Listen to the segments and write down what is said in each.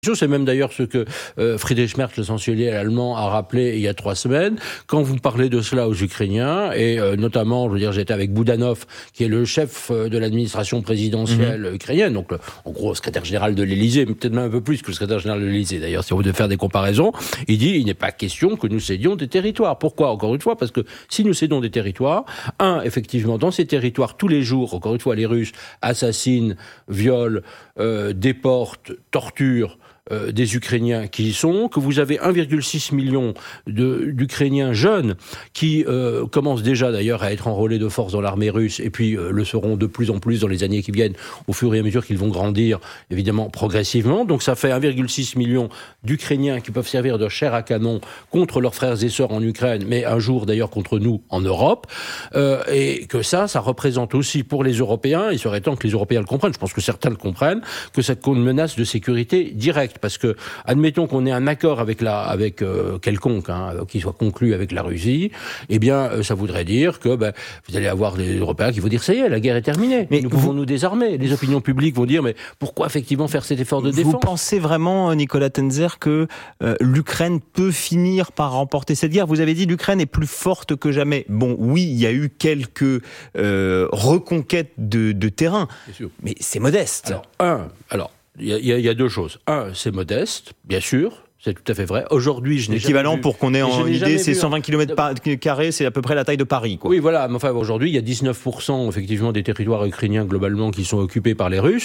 C'est même d'ailleurs ce que Friedrich Merz, le chancelier allemand, a rappelé il y a 3 semaines. Quand vous parlez de cela aux Ukrainiens, et notamment, je veux dire, j'étais avec Boudanov, qui est le chef de l'administration présidentielle ukrainienne, donc en gros, secrétaire général de l'Élysée, mais peut-être même un peu plus que le secrétaire général de l'Élysée, d'ailleurs, si on veut faire des comparaisons. Il dit, il n'est pas question que nous cédions des territoires. Pourquoi? Encore une fois, parce que si nous cédons des territoires, effectivement, dans ces territoires, tous les jours, encore une fois, les Russes assassinent, violent, déportent, torturent, des Ukrainiens qui y sont, que vous avez 1,6 million d'Ukrainiens jeunes qui commencent déjà d'ailleurs à être enrôlés de force dans l'armée russe et puis le seront de plus en plus dans les années qui viennent au fur et à mesure qu'ils vont grandir, évidemment progressivement. Donc ça fait 1,6 million d'Ukrainiens qui peuvent servir de chair à canon contre leurs frères et sœurs en Ukraine, mais un jour d'ailleurs contre nous en Europe, et que ça représente aussi pour les Européens, il serait temps que les Européens le comprennent, je pense que certains le comprennent, que c'est une menace de sécurité directe. Parce que, admettons qu'on ait un accord avec quelconque, qui soit conclu avec la Russie, eh bien, ça voudrait dire que vous allez avoir des Européens qui vont dire ça y est, la guerre est terminée. Mais nous pouvons nous désarmer. Les opinions publiques vont dire mais pourquoi effectivement faire cet effort de défense? Vous pensez vraiment, Nicolas Tenzer, que l'Ukraine peut finir par remporter cette guerre? Vous avez dit l'Ukraine est plus forte que jamais. Bon, oui, il y a eu quelques reconquêtes de terrain, mais c'est modeste. Il y a 2 choses. C'est modeste, bien sûr. C'est tout à fait vrai. Aujourd'hui, je n'ai l'équivalent, jamais vu, pour qu'on ait en idée, c'est 120 km², c'est à peu près la taille de Paris, quoi. Oui, voilà. Mais enfin, aujourd'hui, il y a 19% effectivement des territoires ukrainiens globalement qui sont occupés par les Russes.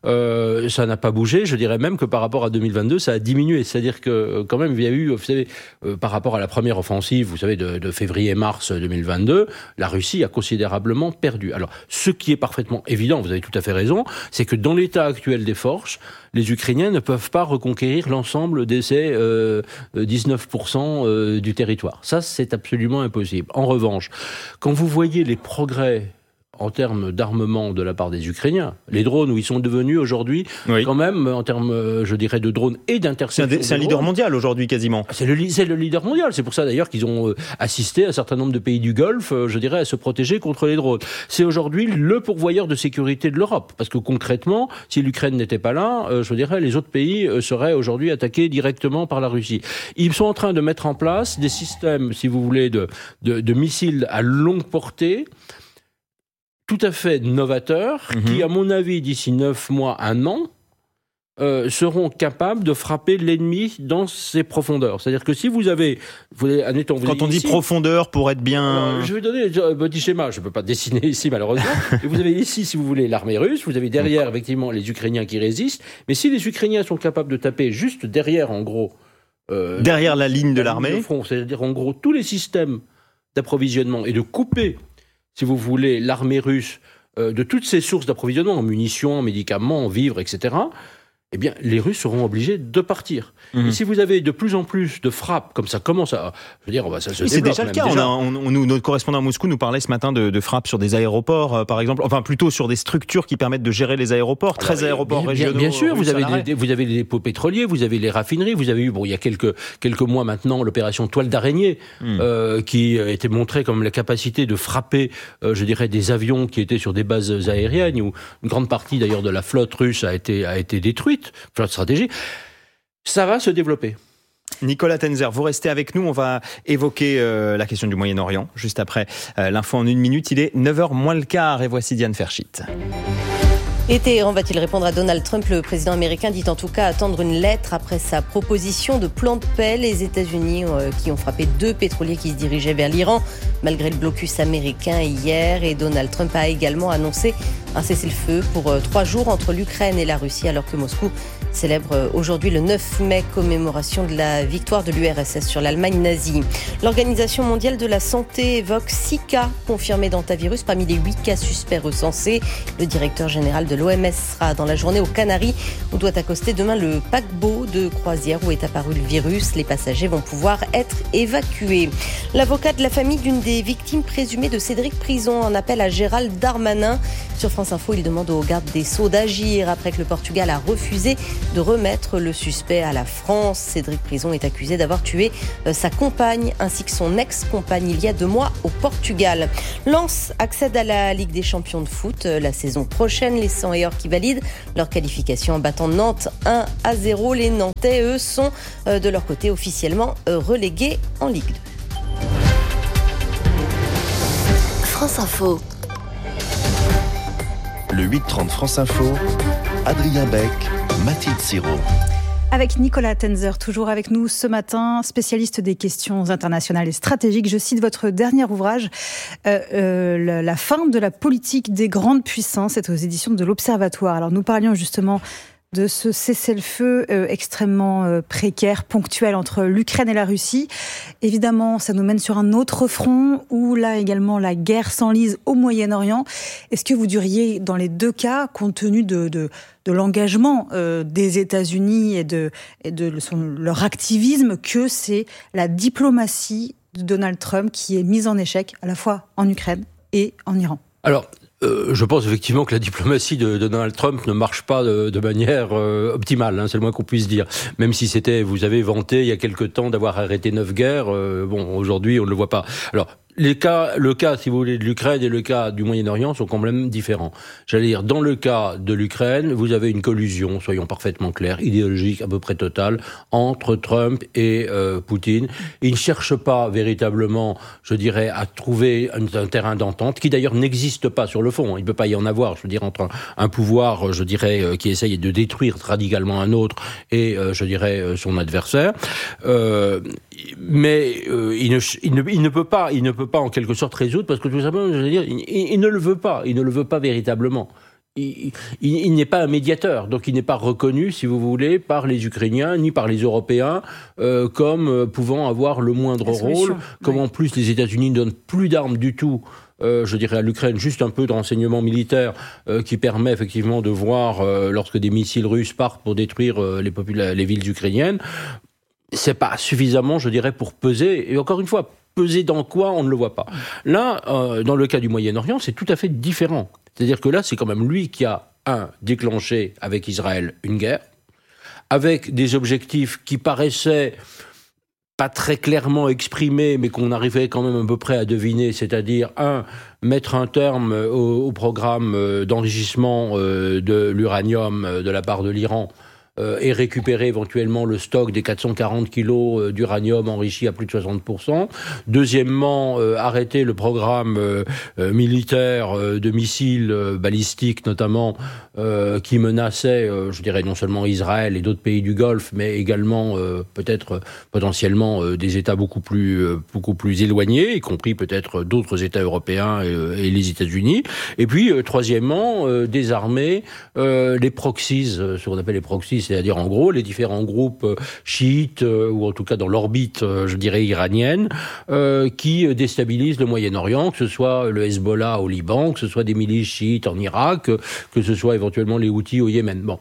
Ça n'a pas bougé. Je dirais même que par rapport à 2022, ça a diminué. C'est-à-dire que quand même, il y a eu, vous savez, par rapport à la première offensive, vous savez, de février-mars 2022, la Russie a considérablement perdu. Alors, ce qui est parfaitement évident, vous avez tout à fait raison, c'est que dans l'état actuel des forces, les Ukrainiens ne peuvent pas reconquérir l'ensemble de ces 19% du territoire. Ça, c'est absolument impossible. En revanche, quand vous voyez les progrès en termes d'armement de la part des Ukrainiens, les drones où ils sont devenus aujourd'hui, quand même, en termes, je dirais, de drones et d'interception. C'est un leader mondial aujourd'hui, quasiment. C'est le leader mondial. C'est pour ça d'ailleurs qu'ils ont assisté un certain nombre de pays du Golfe, je dirais, à se protéger contre les drones. C'est aujourd'hui le pourvoyeur de sécurité de l'Europe. Parce que concrètement, si l'Ukraine n'était pas là, je dirais, les autres pays seraient aujourd'hui attaqués directement par la Russie. Ils sont en train de mettre en place des systèmes, si vous voulez, de missiles à longue portée, tout à fait novateurs, qui, à mon avis, d'ici 9 mois, 1 an, seront capables de frapper l'ennemi dans ses profondeurs. C'est-à-dire que si vous avez... Quand on dit profondeur, pour être bien... je vais donner un petit schéma, je ne peux pas dessiner ici, malheureusement. Et vous avez ici, si vous voulez, l'armée russe, vous avez derrière, effectivement, les Ukrainiens qui résistent, mais si les Ukrainiens sont capables de taper juste derrière, en gros... derrière la ligne de l'armée, c'est-à-dire, en gros, tous les systèmes d'approvisionnement et de couper, si vous voulez, l'armée russe de toutes ses sources d'approvisionnement, en munitions, en médicaments, en vivres, etc., eh bien, les Russes seront obligés de partir. Et si vous avez de plus en plus de frappes, comme ça commence à... Je veux dire, ça se développe. C'est déjà le cas. Notre correspondant à Moscou nous parlait ce matin de frappes sur des aéroports, par exemple. Enfin, plutôt sur des structures qui permettent de gérer les aéroports. 13 aéroports régionaux. Bien sûr, vous avez les dépôts pétroliers, vous avez les raffineries, vous avez eu, il y a quelques mois maintenant, l'opération Toile d'araignée, qui était montrée comme la capacité de frapper, je dirais, des avions qui étaient sur des bases aériennes, où une grande partie d'ailleurs de la flotte russe a été détruite. Flotte stratégique, ça va se développer. Nicolas Tenzer, vous restez avec nous, on va évoquer la question du Moyen-Orient, juste après l'info en 1 minute. Il est 9h moins le quart et voici Diane Ferchit. Et Téhéran va-t-il répondre à Donald Trump? Le président américain dit en tout cas attendre une lettre après sa proposition de plan de paix. Les États-Unis qui ont frappé 2 pétroliers qui se dirigeaient vers l'Iran, malgré le blocus américain hier. Et Donald Trump a également annoncé un cessez-le-feu pour 3 jours entre l'Ukraine et la Russie, alors que Moscou célèbre aujourd'hui le 9 mai, commémoration de la victoire de l'URSS sur l'Allemagne nazie. L'Organisation mondiale de la santé évoque 6 cas confirmés d'hantavirus parmi les 8 cas suspects recensés. Le directeur général de l'OMS sera dans la journée aux Canaries, où doit accoster demain le paquebot de croisière où est apparu le virus. Les passagers vont pouvoir être évacués. L'avocat de la famille d'une des victimes présumées de Cédric Prison en appelle à Gérald Darmanin. Sur France Info, il demande au garde des Sceaux d'agir après que le Portugal a refusé de remettre le suspect à la France. Cédric Prison est accusé d'avoir tué sa compagne ainsi que son ex-compagne il y a 2 mois au Portugal. Lens accède à la Ligue des champions de foot la saison prochaine. Les 100 et or qui valident leur qualification en battant Nantes 1-0. Les Nantais, eux, sont de leur côté officiellement relégués en Ligue 2. France Info. Le 8-30 France Info, Adrien Beck, Mathilde Sirot. Avec Nicolas Tenzer, toujours avec nous ce matin, spécialiste des questions internationales et stratégiques. Je cite votre dernier ouvrage, La fin de la politique des grandes puissances. C'est aux éditions de l'Observatoire. Alors nous parlions justement de ce cessez-le-feu extrêmement précaire, ponctuel entre l'Ukraine et la Russie. Évidemment, ça nous mène sur un autre front où là également la guerre s'enlise au Moyen-Orient. Est-ce que vous diriez dans les 2 cas, compte tenu de l'engagement des États-Unis et de leur activisme, que c'est la diplomatie de Donald Trump qui est mise en échec à la fois en Ukraine et en Iran? Alors, je pense effectivement que la diplomatie de Donald Trump ne marche pas de manière optimale, c'est le moins qu'on puisse dire. Même si vous avez vanté il y a quelque temps d'avoir arrêté 9 guerres, aujourd'hui on ne le voit pas. Alors, le cas, si vous voulez, de l'Ukraine et le cas du Moyen-Orient sont quand même différents. J'allais dire, dans le cas de l'Ukraine, vous avez une collusion, soyons parfaitement clairs, idéologique à peu près totale, entre Trump et Poutine. Il ne cherche pas véritablement, je dirais, à trouver un terrain d'entente, qui d'ailleurs n'existe pas sur le fond. Il ne peut pas y en avoir, je veux dire, entre un pouvoir, je dirais, qui essaye de détruire radicalement un autre et, je dirais, son adversaire. Mais il ne peut pas en quelque sorte résoudre, parce que tout simplement, je veux dire, il ne le veut pas. Il ne le veut pas véritablement. Il n'est pas un médiateur, donc il n'est pas reconnu, si vous voulez, par les Ukrainiens ni par les Européens comme pouvant avoir le moindre rôle. Comme en plus les États-Unis ne donnent plus d'armes du tout. Je dirais à l'Ukraine, juste un peu de renseignement militaire qui permet effectivement de voir lorsque des missiles russes partent pour détruire les villes ukrainiennes. C'est pas suffisamment, je dirais, pour peser. Et encore une fois, peser dans quoi, on ne le voit pas. Là, dans le cas du Moyen-Orient, c'est tout à fait différent. C'est-à-dire que là, c'est quand même lui qui a, déclenché avec Israël une guerre, avec des objectifs qui paraissaient pas très clairement exprimés, mais qu'on arrivait quand même à peu près à deviner, c'est-à-dire, mettre un terme au programme d'enrichissement de l'uranium de la part de l'Iran, et récupérer éventuellement le stock des 440 kilos d'uranium enrichi à plus de 60%. Deuxièmement, arrêter le programme militaire de missiles balistiques notamment, qui menaçait, je dirais, non seulement Israël et d'autres pays du Golfe, mais également peut-être potentiellement des États beaucoup plus éloignés, y compris peut-être d'autres États européens et les États-Unis. Et puis, troisièmement, désarmer les proxies, ce qu'on appelle les proxies, c'est-à-dire en gros les différents groupes chiites, ou en tout cas dans l'orbite, je dirais, iranienne, qui déstabilisent le Moyen-Orient, que ce soit le Hezbollah au Liban, que ce soit des milices chiites en Irak, que ce soit éventuellement les Houthis au Yémen. Bon.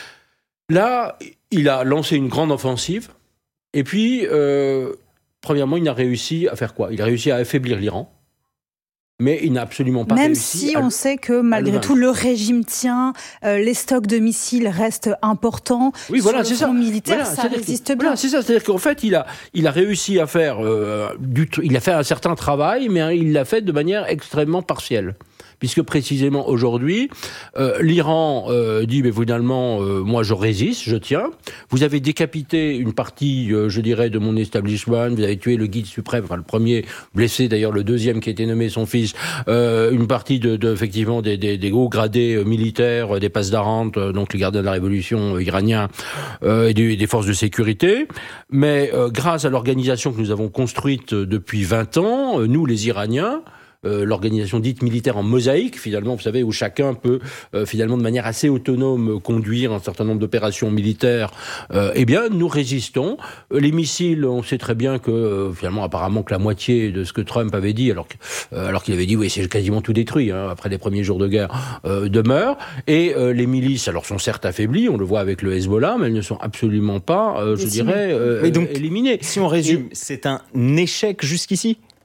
Là, il a lancé une grande offensive, et puis, premièrement, il a réussi à faire quoi ? Il a réussi à affaiblir l'Iran. Mais il n'a absolument pas réussi. Même si on sait que malgré tout le régime tient, les stocks de missiles restent importants. Oui, voilà, sur le front militaire, ça résiste bien. Voilà, c'est ça. C'est-à-dire qu'en fait, il a réussi à faire il a fait un certain travail, mais il l'a fait de manière extrêmement partielle. Puisque précisément aujourd'hui, l'Iran dit, mais finalement, moi je résiste, je tiens. Vous avez décapité une partie, je dirais, de mon establishment. Vous avez tué le guide suprême, enfin le premier, blessé d'ailleurs le deuxième qui a été nommé son fils. Une partie effectivement des hauts gradés militaires, des Pasdaran, donc les gardiens de la révolution iraniens, et des forces de sécurité. Mais grâce à l'organisation que nous avons construite depuis 20 ans, nous les Iraniens, l'organisation dite militaire en mosaïque, finalement, vous savez, où chacun peut, finalement, de manière assez autonome, conduire un certain nombre d'opérations militaires, eh bien, nous résistons. Les missiles, on sait très bien que, finalement, apparemment, que la moitié de ce que Trump avait dit, alors qu'il avait dit, oui, c'est quasiment tout détruit, après les premiers jours de guerre, demeure. Et les milices, alors, sont certes affaiblies, on le voit avec le Hezbollah, mais elles ne sont absolument pas, je dirais, mais donc, éliminées. Si on résume, c'est un échec jusqu'ici ?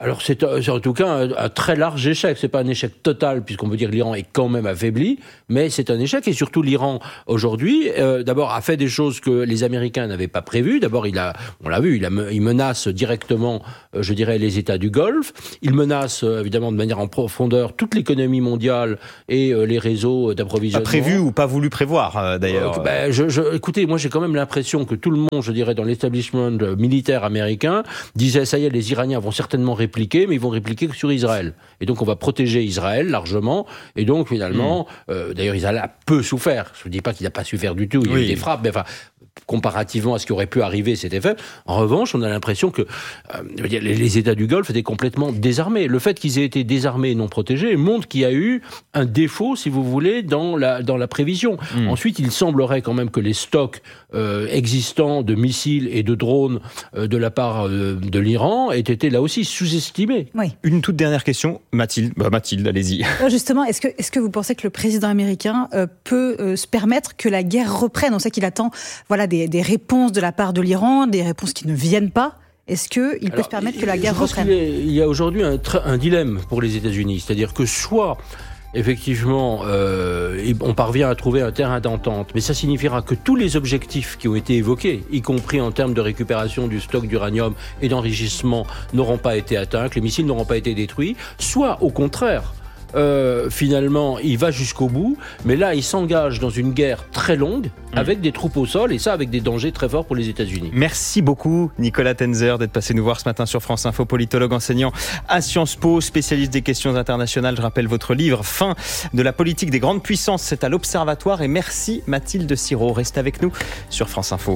Alors c'est en tout cas un très large échec. C'est pas un échec total puisqu'on peut dire que l'Iran est quand même affaibli, mais c'est un échec et surtout l'Iran aujourd'hui d'abord a fait des choses que les Américains n'avaient pas prévues. D'abord on l'a vu, il menace directement, je dirais, les États du Golfe. Il menace évidemment de manière en profondeur toute l'économie mondiale et les réseaux d'approvisionnement. Pas prévu ou pas voulu prévoir d'ailleurs. Écoutez, moi j'ai quand même l'impression que tout le monde, je dirais, dans l'establishment militaire américain disait ça y est, les Iraniens vont certainement répliquer, mais ils vont répliquer que sur Israël. Et donc on va protéger Israël largement. Et donc finalement, d'ailleurs Israël a peu souffert. Je ne dis pas qu'il n'a pas souffert du tout, il y a eu des frappes, mais enfin, comparativement à ce qui aurait pu arriver, c'était fait. En revanche, on a l'impression que les États du Golfe étaient complètement désarmés. Le fait qu'ils aient été désarmés et non protégés montre qu'il y a eu un défaut, si vous voulez, dans la prévision. Ensuite, il semblerait quand même que les stocks existants de missiles et de drones de la part de l'Iran aient été là aussi sous-estimés. Oui. Une toute dernière question, Mathilde, allez-y. Justement, est-ce que vous pensez que le président américain peut se permettre que la guerre reprenne ? On sait qu'il attend des réponses de la part de l'Iran, des réponses qui ne viennent pas. Est-ce qu'il peut se permettre que la guerre reprenne ? Il y a aujourd'hui un dilemme pour les États-Unis. C'est-à-dire que soit, effectivement, on parvient à trouver un terrain d'entente, mais ça signifiera que tous les objectifs qui ont été évoqués, y compris en termes de récupération du stock d'uranium et d'enrichissement, n'auront pas été atteints, que les missiles n'auront pas été détruits, soit, au contraire, finalement, il va jusqu'au bout, mais là, il s'engage dans une guerre très longue, avec des troupes au sol, et ça, avec des dangers très forts pour les États-Unis. Merci beaucoup, Nicolas Tenzer, d'être passé nous voir ce matin sur France Info, politologue enseignant à Sciences Po, spécialiste des questions internationales. Je rappelle votre livre, Fin de la politique des grandes puissances, c'est à l'Observatoire. Et merci, Mathilde Siraud. Reste avec nous sur France Info.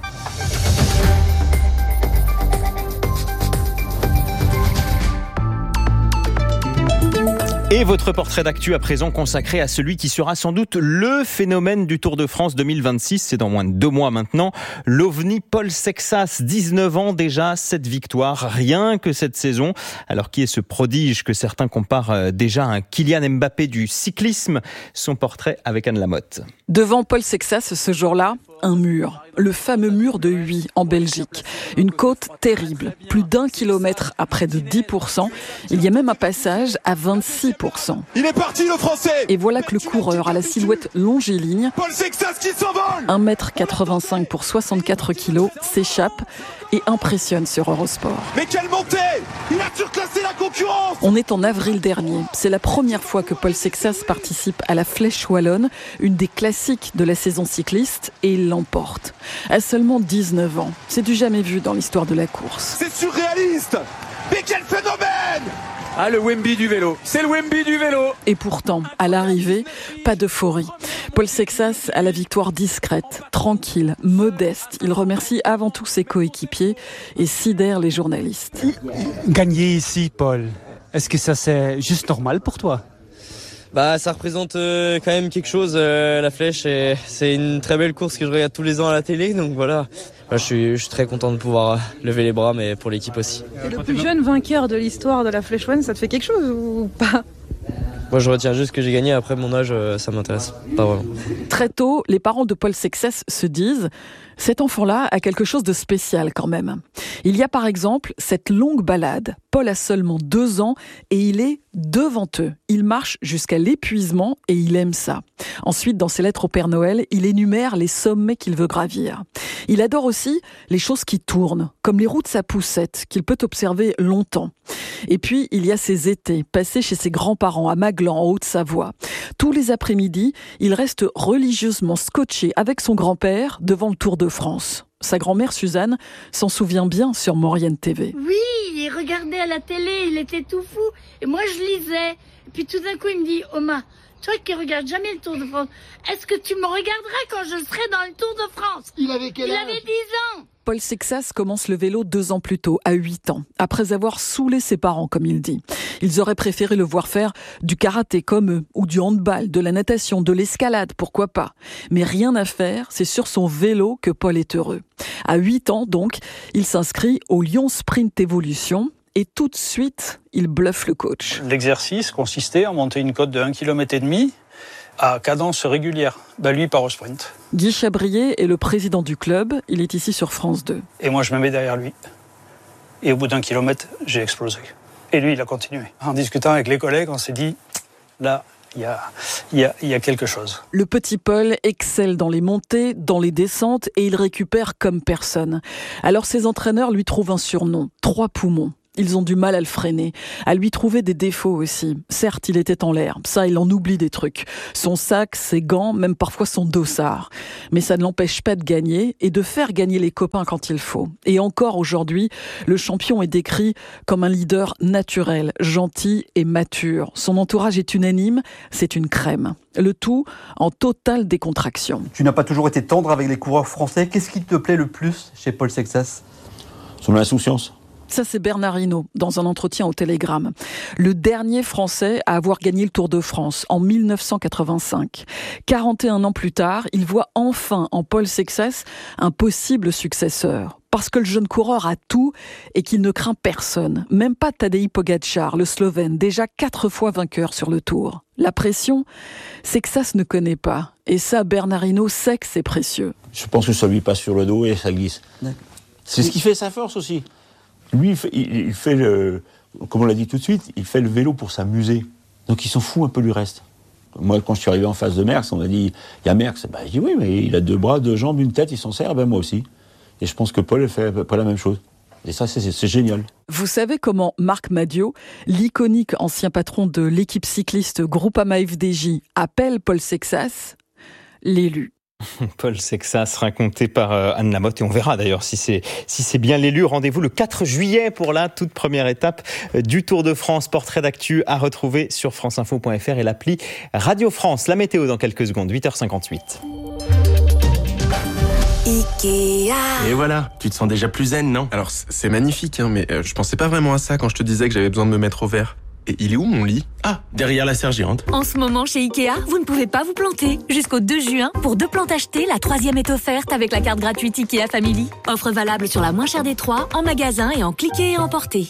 Et votre portrait d'actu à présent consacré à celui qui sera sans doute le phénomène du Tour de France 2026. C'est dans moins de 2 mois maintenant. L'OVNI Paul Sexas, 19 ans déjà, 7 victoires, rien que cette saison. Alors qui est ce prodige que certains comparent déjà à un Kylian Mbappé du cyclisme? Son portrait avec Anne Lamotte. Devant Paul Sexas ce jour-là, un mur. Le fameux mur de Huy en Belgique. Une côte terrible. Plus d'1 kilomètre à près de 10%. Il y a même un passage à 26%. Il est parti le Français! Et voilà que le coureur à la silhouette longiligne, Paul Sexas qui s'envole! 1m85 pour 64 kilos, s'échappe et impressionne sur Eurosport. Mais quelle montée! Il a surclassé la concurrence! On est en avril dernier. C'est la première fois que Paul Sexas participe à la Flèche Wallonne, une des classiques de la saison cycliste, et il l'emporte. À seulement 19 ans. C'est du jamais vu dans l'histoire de la course. C'est surréaliste! Mais quel phénomène! Ah, le Wemby du vélo. C'est le Wemby du vélo. Et pourtant, à l'arrivée, pas d'euphorie. Paul Sexas a la victoire discrète, tranquille, modeste. Il remercie avant tout ses coéquipiers et sidère les journalistes. Gagner ici, Paul, est-ce que ça c'est juste normal pour toi ? Ça représente quand même quelque chose, la Flèche, et c'est une très belle course que je regarde tous les ans à la télé, donc voilà. Je suis très content de pouvoir lever les bras, mais pour l'équipe aussi. T'es le plus jeune vainqueur de l'histoire de la Flèche Wallonne, ça te fait quelque chose ou pas ? Moi, je retiens juste que j'ai gagné. Après, mon âge, ça m'intéresse pas vraiment. Très tôt, les parents de Paul Sexas se disent « Cet enfant-là a quelque chose de spécial quand même ». Il y a par exemple cette longue balade. Paul a seulement 2 ans et il est devant eux. Il marche jusqu'à l'épuisement et il aime ça. Ensuite, dans ses lettres au Père Noël, il énumère les sommets qu'il veut gravir. Il adore aussi les choses qui tournent, comme les roues de sa poussette, qu'il peut observer longtemps. Et puis, il y a ses étés, passés chez ses grands-parents à Maglan, en Haute-Savoie. Tous les après-midi, il reste religieusement scotché avec son grand-père devant le Tour de France. Sa grand-mère Suzanne s'en souvient bien sur Maurienne TV. Oui, il regardait à la télé, il était tout fou. Et moi, je lisais. Et puis tout d'un coup, il me dit « Oma, toi qui regardes jamais le Tour de France, est-ce que tu me regarderas quand je serai dans le Tour de France ?» Il avait quel âge ? Il avait 10 ans. Paul Sexas commence le vélo 2 ans plus tôt, à 8 ans, après avoir saoulé ses parents, comme il dit. Ils auraient préféré le voir faire du karaté comme eux, ou du handball, de la natation, de l'escalade, pourquoi pas. Mais rien à faire, c'est sur son vélo que Paul est heureux. À 8 ans, donc, il s'inscrit au Lyon Sprint Evolution, et tout de suite, il bluffe le coach. L'exercice consistait à monter une côte de 1,5 km à cadence régulière. Lui, il part au sprint. Guy Chabrier est le président du club. Il est ici sur France 2. Et moi, je me mets derrière lui. Et au bout d'1 kilomètre, j'ai explosé. Et lui, il a continué. En discutant avec les collègues, on s'est dit, là, il y a quelque chose. Le petit Paul excelle dans les montées, dans les descentes et il récupère comme personne. Alors ses entraîneurs lui trouvent un surnom, 3 poumons. Ils ont du mal à le freiner, à lui trouver des défauts aussi. Certes, il était en l'air, ça il en oublie des trucs. Son sac, ses gants, même parfois son dossard. Mais ça ne l'empêche pas de gagner et de faire gagner les copains quand il faut. Et encore aujourd'hui, le champion est décrit comme un leader naturel, gentil et mature. Son entourage est unanime, c'est une crème. Le tout en totale décontraction. Tu n'as pas toujours été tendre avec les coureurs français. Qu'est-ce qui te plaît le plus chez Paul Sexas ? Son insouciance. Ça, c'est Bernard Hinault, dans un entretien au Télégramme. Le dernier Français à avoir gagné le Tour de France, en 1985. 41 ans plus tard, il voit enfin en Paul Sexas un possible successeur. Parce que le jeune coureur a tout et qu'il ne craint personne. Même pas Tadej Pogačar, le Slovène, déjà 4 fois vainqueur sur le Tour. La pression, Sexas ne connaît pas. Et ça, Bernard Hinault sait que c'est précieux. Je pense que ça lui passe sur le dos et ça glisse. C'est ce qui fait sa force aussi. Lui, il fait comme on l'a dit tout de suite, il fait le vélo pour s'amuser. Donc il s'en fout un peu du reste. Moi, quand je suis arrivé en face de Merckx, on m'a dit, il y a Merckx. Je dis oui, mais il a 2 bras, 2 jambes, une tête, il s'en sert, moi aussi. Et je pense que Paul fait à peu près la même chose. Et ça, c'est génial. Vous savez comment Marc Madiot, l'iconique ancien patron de l'équipe cycliste Groupama FDJ, appelle Paul Sexas l'élu. Paul Sexas, raconté par Anne Lamotte, et on verra d'ailleurs si c'est bien l'élu. Rendez-vous le 4 juillet pour la toute première étape du Tour de France. Portrait d'actu à retrouver sur franceinfo.fr et l'appli Radio France. La météo dans quelques secondes, 8h58. Ikea. Et voilà, tu te sens déjà plus zen, non? Alors c'est magnifique, hein, mais je pensais pas vraiment à ça quand je te disais que j'avais besoin de me mettre au vert. Et il est où mon lit? Ah, derrière la serre géante. En ce moment, chez Ikea, vous ne pouvez pas vous planter. Jusqu'au 2 juin, pour 2 plantes achetées, la 3e est offerte avec la carte gratuite Ikea Family. Offre valable sur la moins chère des 3, en magasin et en cliquer et emporter.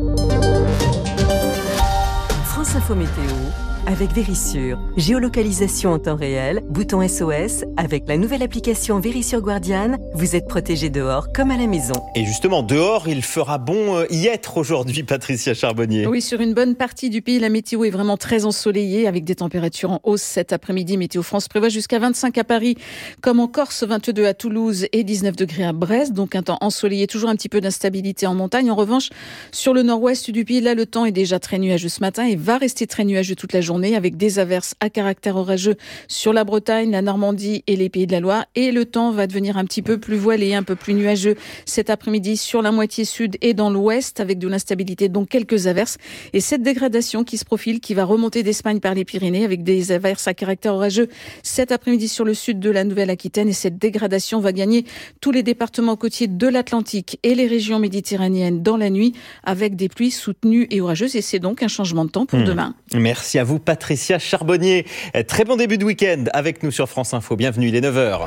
France Info Météo avec Vérissure. Géolocalisation en temps réel, bouton SOS. Avec la nouvelle application Vérissure Guardian, vous êtes protégé dehors comme à la maison. Et justement, dehors, il fera bon y être aujourd'hui, Patricia Charbonnier. Oui, sur une bonne partie du pays, la météo est vraiment très ensoleillée avec des températures en hausse cet après-midi. Météo France prévoit jusqu'à 25 à Paris, comme en Corse, 22 à Toulouse et 19 degrés à Brest. Donc un temps ensoleillé, toujours un petit peu d'instabilité en montagne. En revanche, sur le nord-ouest du pays, là, le temps est déjà très nuageux ce matin et va rester très nuageux toute la journée avec des averses à caractère orageux sur la Bretagne, la Normandie et les Pays de la Loire. Et le temps va devenir un petit peu plus voilé, un peu plus nuageux cet après-midi sur la moitié sud et dans l'ouest avec de l'instabilité, donc quelques averses. Et cette dégradation qui se profile, qui va remonter d'Espagne par les Pyrénées avec des averses à caractère orageux cet après-midi sur le sud de la Nouvelle-Aquitaine. Et cette dégradation va gagner tous les départements côtiers de l'Atlantique et les régions méditerranéennes dans la nuit avec des pluies soutenues et orageuses. Et c'est donc un changement de temps pour demain. Merci à vous, Patricia Charbonnier. Très bon début de week-end avec nous sur France Info. Bienvenue, il est 9h.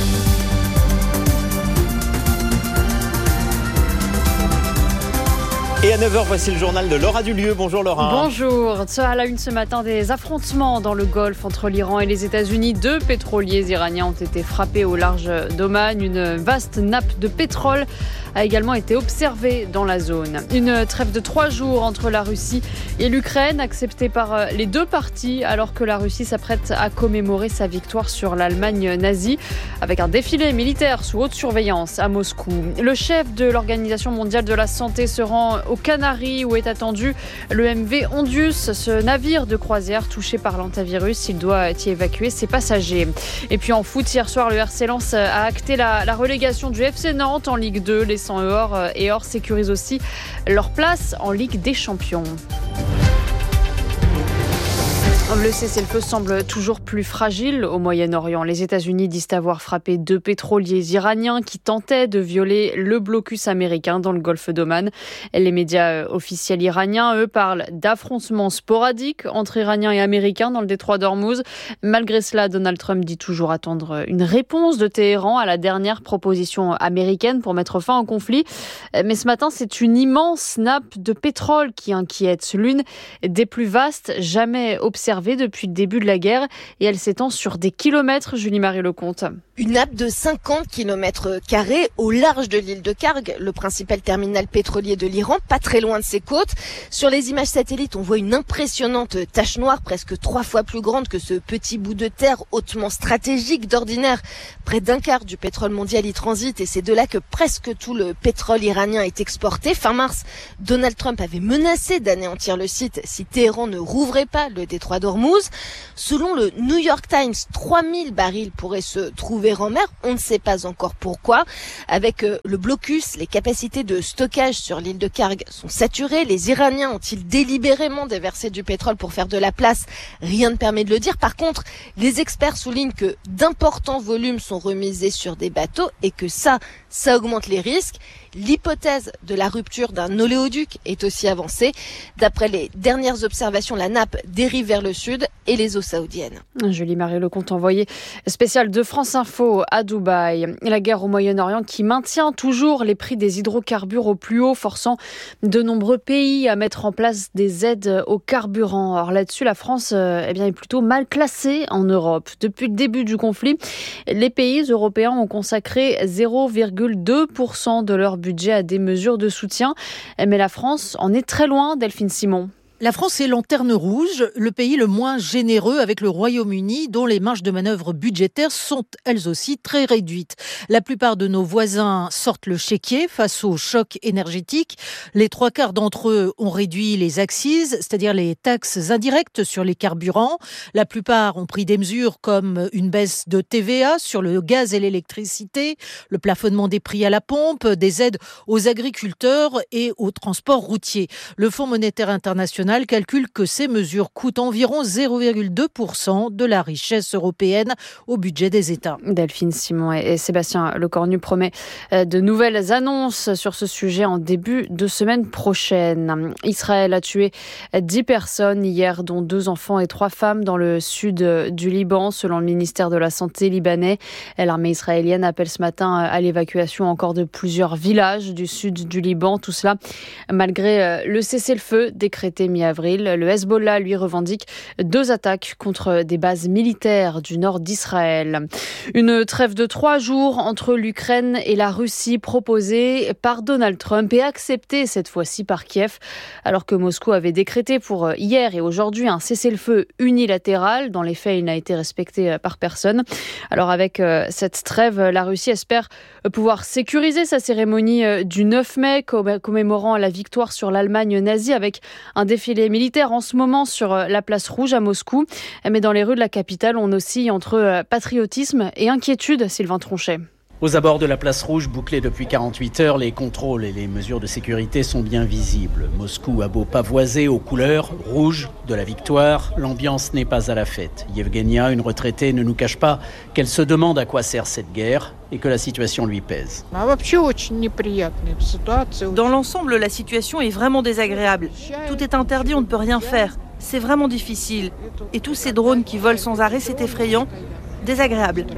Et à 9h, voici le journal de Laura Dulieu. Bonjour Laura. Bonjour. À la une ce matin, des affrontements dans le Golfe entre l'Iran et les États-Unis. 2 pétroliers iraniens ont été frappés au large d'Oman. Une vaste nappe de pétrole a également été observée dans la zone. Une trêve de 3 jours entre la Russie et l'Ukraine, acceptée par les 2 parties, alors que la Russie s'apprête à commémorer sa victoire sur l'Allemagne nazie, avec un défilé militaire sous haute surveillance à Moscou. Le chef de l'Organisation mondiale de la santé se rend aux Canaries où est attendu le MV Ondius, ce navire de croisière touché par l'antivirus. Il doit y évacuer ses passagers. Et puis en foot, hier soir, le RC Lens a acté la relégation du FC Nantes en Ligue 2, laissant Ehor sécurise aussi leur place en Ligue des Champions. Le cessez-le-feu semble toujours plus fragile au Moyen-Orient. Les États-Unis disent avoir frappé 2 pétroliers iraniens qui tentaient de violer le blocus américain dans le golfe d'Oman. Les médias officiels iraniens, eux, parlent d'affrontements sporadiques entre Iraniens et Américains dans le détroit d'Ormuz. Malgré cela, Donald Trump dit toujours attendre une réponse de Téhéran à la dernière proposition américaine pour mettre fin au conflit. Mais ce matin, c'est une immense nappe de pétrole qui inquiète, l'une des plus vastes jamais observées observée depuis le début de la guerre et elle s'étend sur des kilomètres, Julie-Marie Lecomte. Une nappe de 50 km² au large de l'île de Karg, le principal terminal pétrolier de l'Iran, pas très loin de ses côtes. Sur les images satellites, on voit une impressionnante tache noire, presque 3 fois plus grande que ce petit bout de terre hautement stratégique. D'ordinaire, près d'un quart du pétrole mondial y transite et c'est de là que presque tout le pétrole iranien est exporté. Fin mars, Donald Trump avait menacé d'anéantir le site si Téhéran ne rouvrait pas le détroit d'Ormuz. Selon le New York Times, 3000 barils pourraient se trouver en mer, on ne sait pas encore pourquoi. Avec le blocus, les capacités de stockage sur l'île de Karg sont saturées. Les Iraniens ont-ils délibérément déversé du pétrole pour faire de la place? Rien ne permet de le dire. Par contre, les experts soulignent que d'importants volumes sont remisés sur des bateaux et que ça augmente les risques. L'hypothèse de la rupture d'un oléoduc est aussi avancée. D'après les dernières observations, la nappe dérive vers le sud et les eaux saoudiennes. Julie-Marie Lecomte, envoyée spéciale de France Info à Dubaï. La guerre au Moyen-Orient qui maintient toujours les prix des hydrocarbures au plus haut, forçant de nombreux pays à mettre en place des aides au carburant. Alors là-dessus, la France est plutôt mal classée en Europe. Depuis le début du conflit, les pays européens ont consacré 0,2% de leur budget à des mesures de soutien. Mais la France en est très loin, Delphine Simon. La France est lanterne rouge, le pays le moins généreux avec le Royaume-Uni, dont les marges de manœuvre budgétaires sont elles aussi très réduites. La plupart de nos voisins sortent le chéquier face au choc énergétique. Les 3/4 d'entre eux ont réduit les accises, c'est-à-dire les taxes indirectes sur les carburants. La plupart ont pris des mesures comme une baisse de TVA sur le gaz et l'électricité, le plafonnement des prix à la pompe, des aides aux agriculteurs et au transport routier. Le Fonds monétaire international calcule que ces mesures coûtent environ 0,2% de la richesse européenne au budget des États. Delphine Simon et Sébastien Lecornu promet de nouvelles annonces sur ce sujet en début de semaine prochaine. Israël a tué 10 personnes hier, dont 2 enfants et 3 femmes dans le sud du Liban, selon le ministère de la Santé libanais. L'armée israélienne appelle ce matin à l'évacuation encore de plusieurs villages du sud du Liban. Tout cela malgré le cessez-le-feu décrété mi-avril. Le Hezbollah, lui, revendique 2 attaques contre des bases militaires du nord d'Israël. Une trêve de 3 jours entre l'Ukraine et la Russie proposée par Donald Trump et acceptée cette fois-ci par Kiev, alors que Moscou avait décrété pour hier et aujourd'hui un cessez-le-feu unilatéral. Dans les faits, il n'a été respecté par personne. Alors avec cette trêve, la Russie espère pouvoir sécuriser sa cérémonie du 9 mai, commémorant la victoire sur l'Allemagne nazie, avec un défilé militaire en ce moment sur la place Rouge à Moscou. Mais dans les rues de la capitale, on oscille entre patriotisme et inquiétude, Sylvain Tronchet. Aux abords de la place Rouge, bouclée depuis 48 heures, les contrôles et les mesures de sécurité sont bien visibles. Moscou a beau pavoiser aux couleurs rouges de la victoire, l'ambiance n'est pas à la fête. Yevgenia, une retraitée, ne nous cache pas qu'elle se demande à quoi sert cette guerre et que la situation lui pèse. Dans l'ensemble, la situation est vraiment désagréable. Tout est interdit, on ne peut rien faire. C'est vraiment difficile. Et tous ces drones qui volent sans arrêt, c'est effrayant. Désagréable.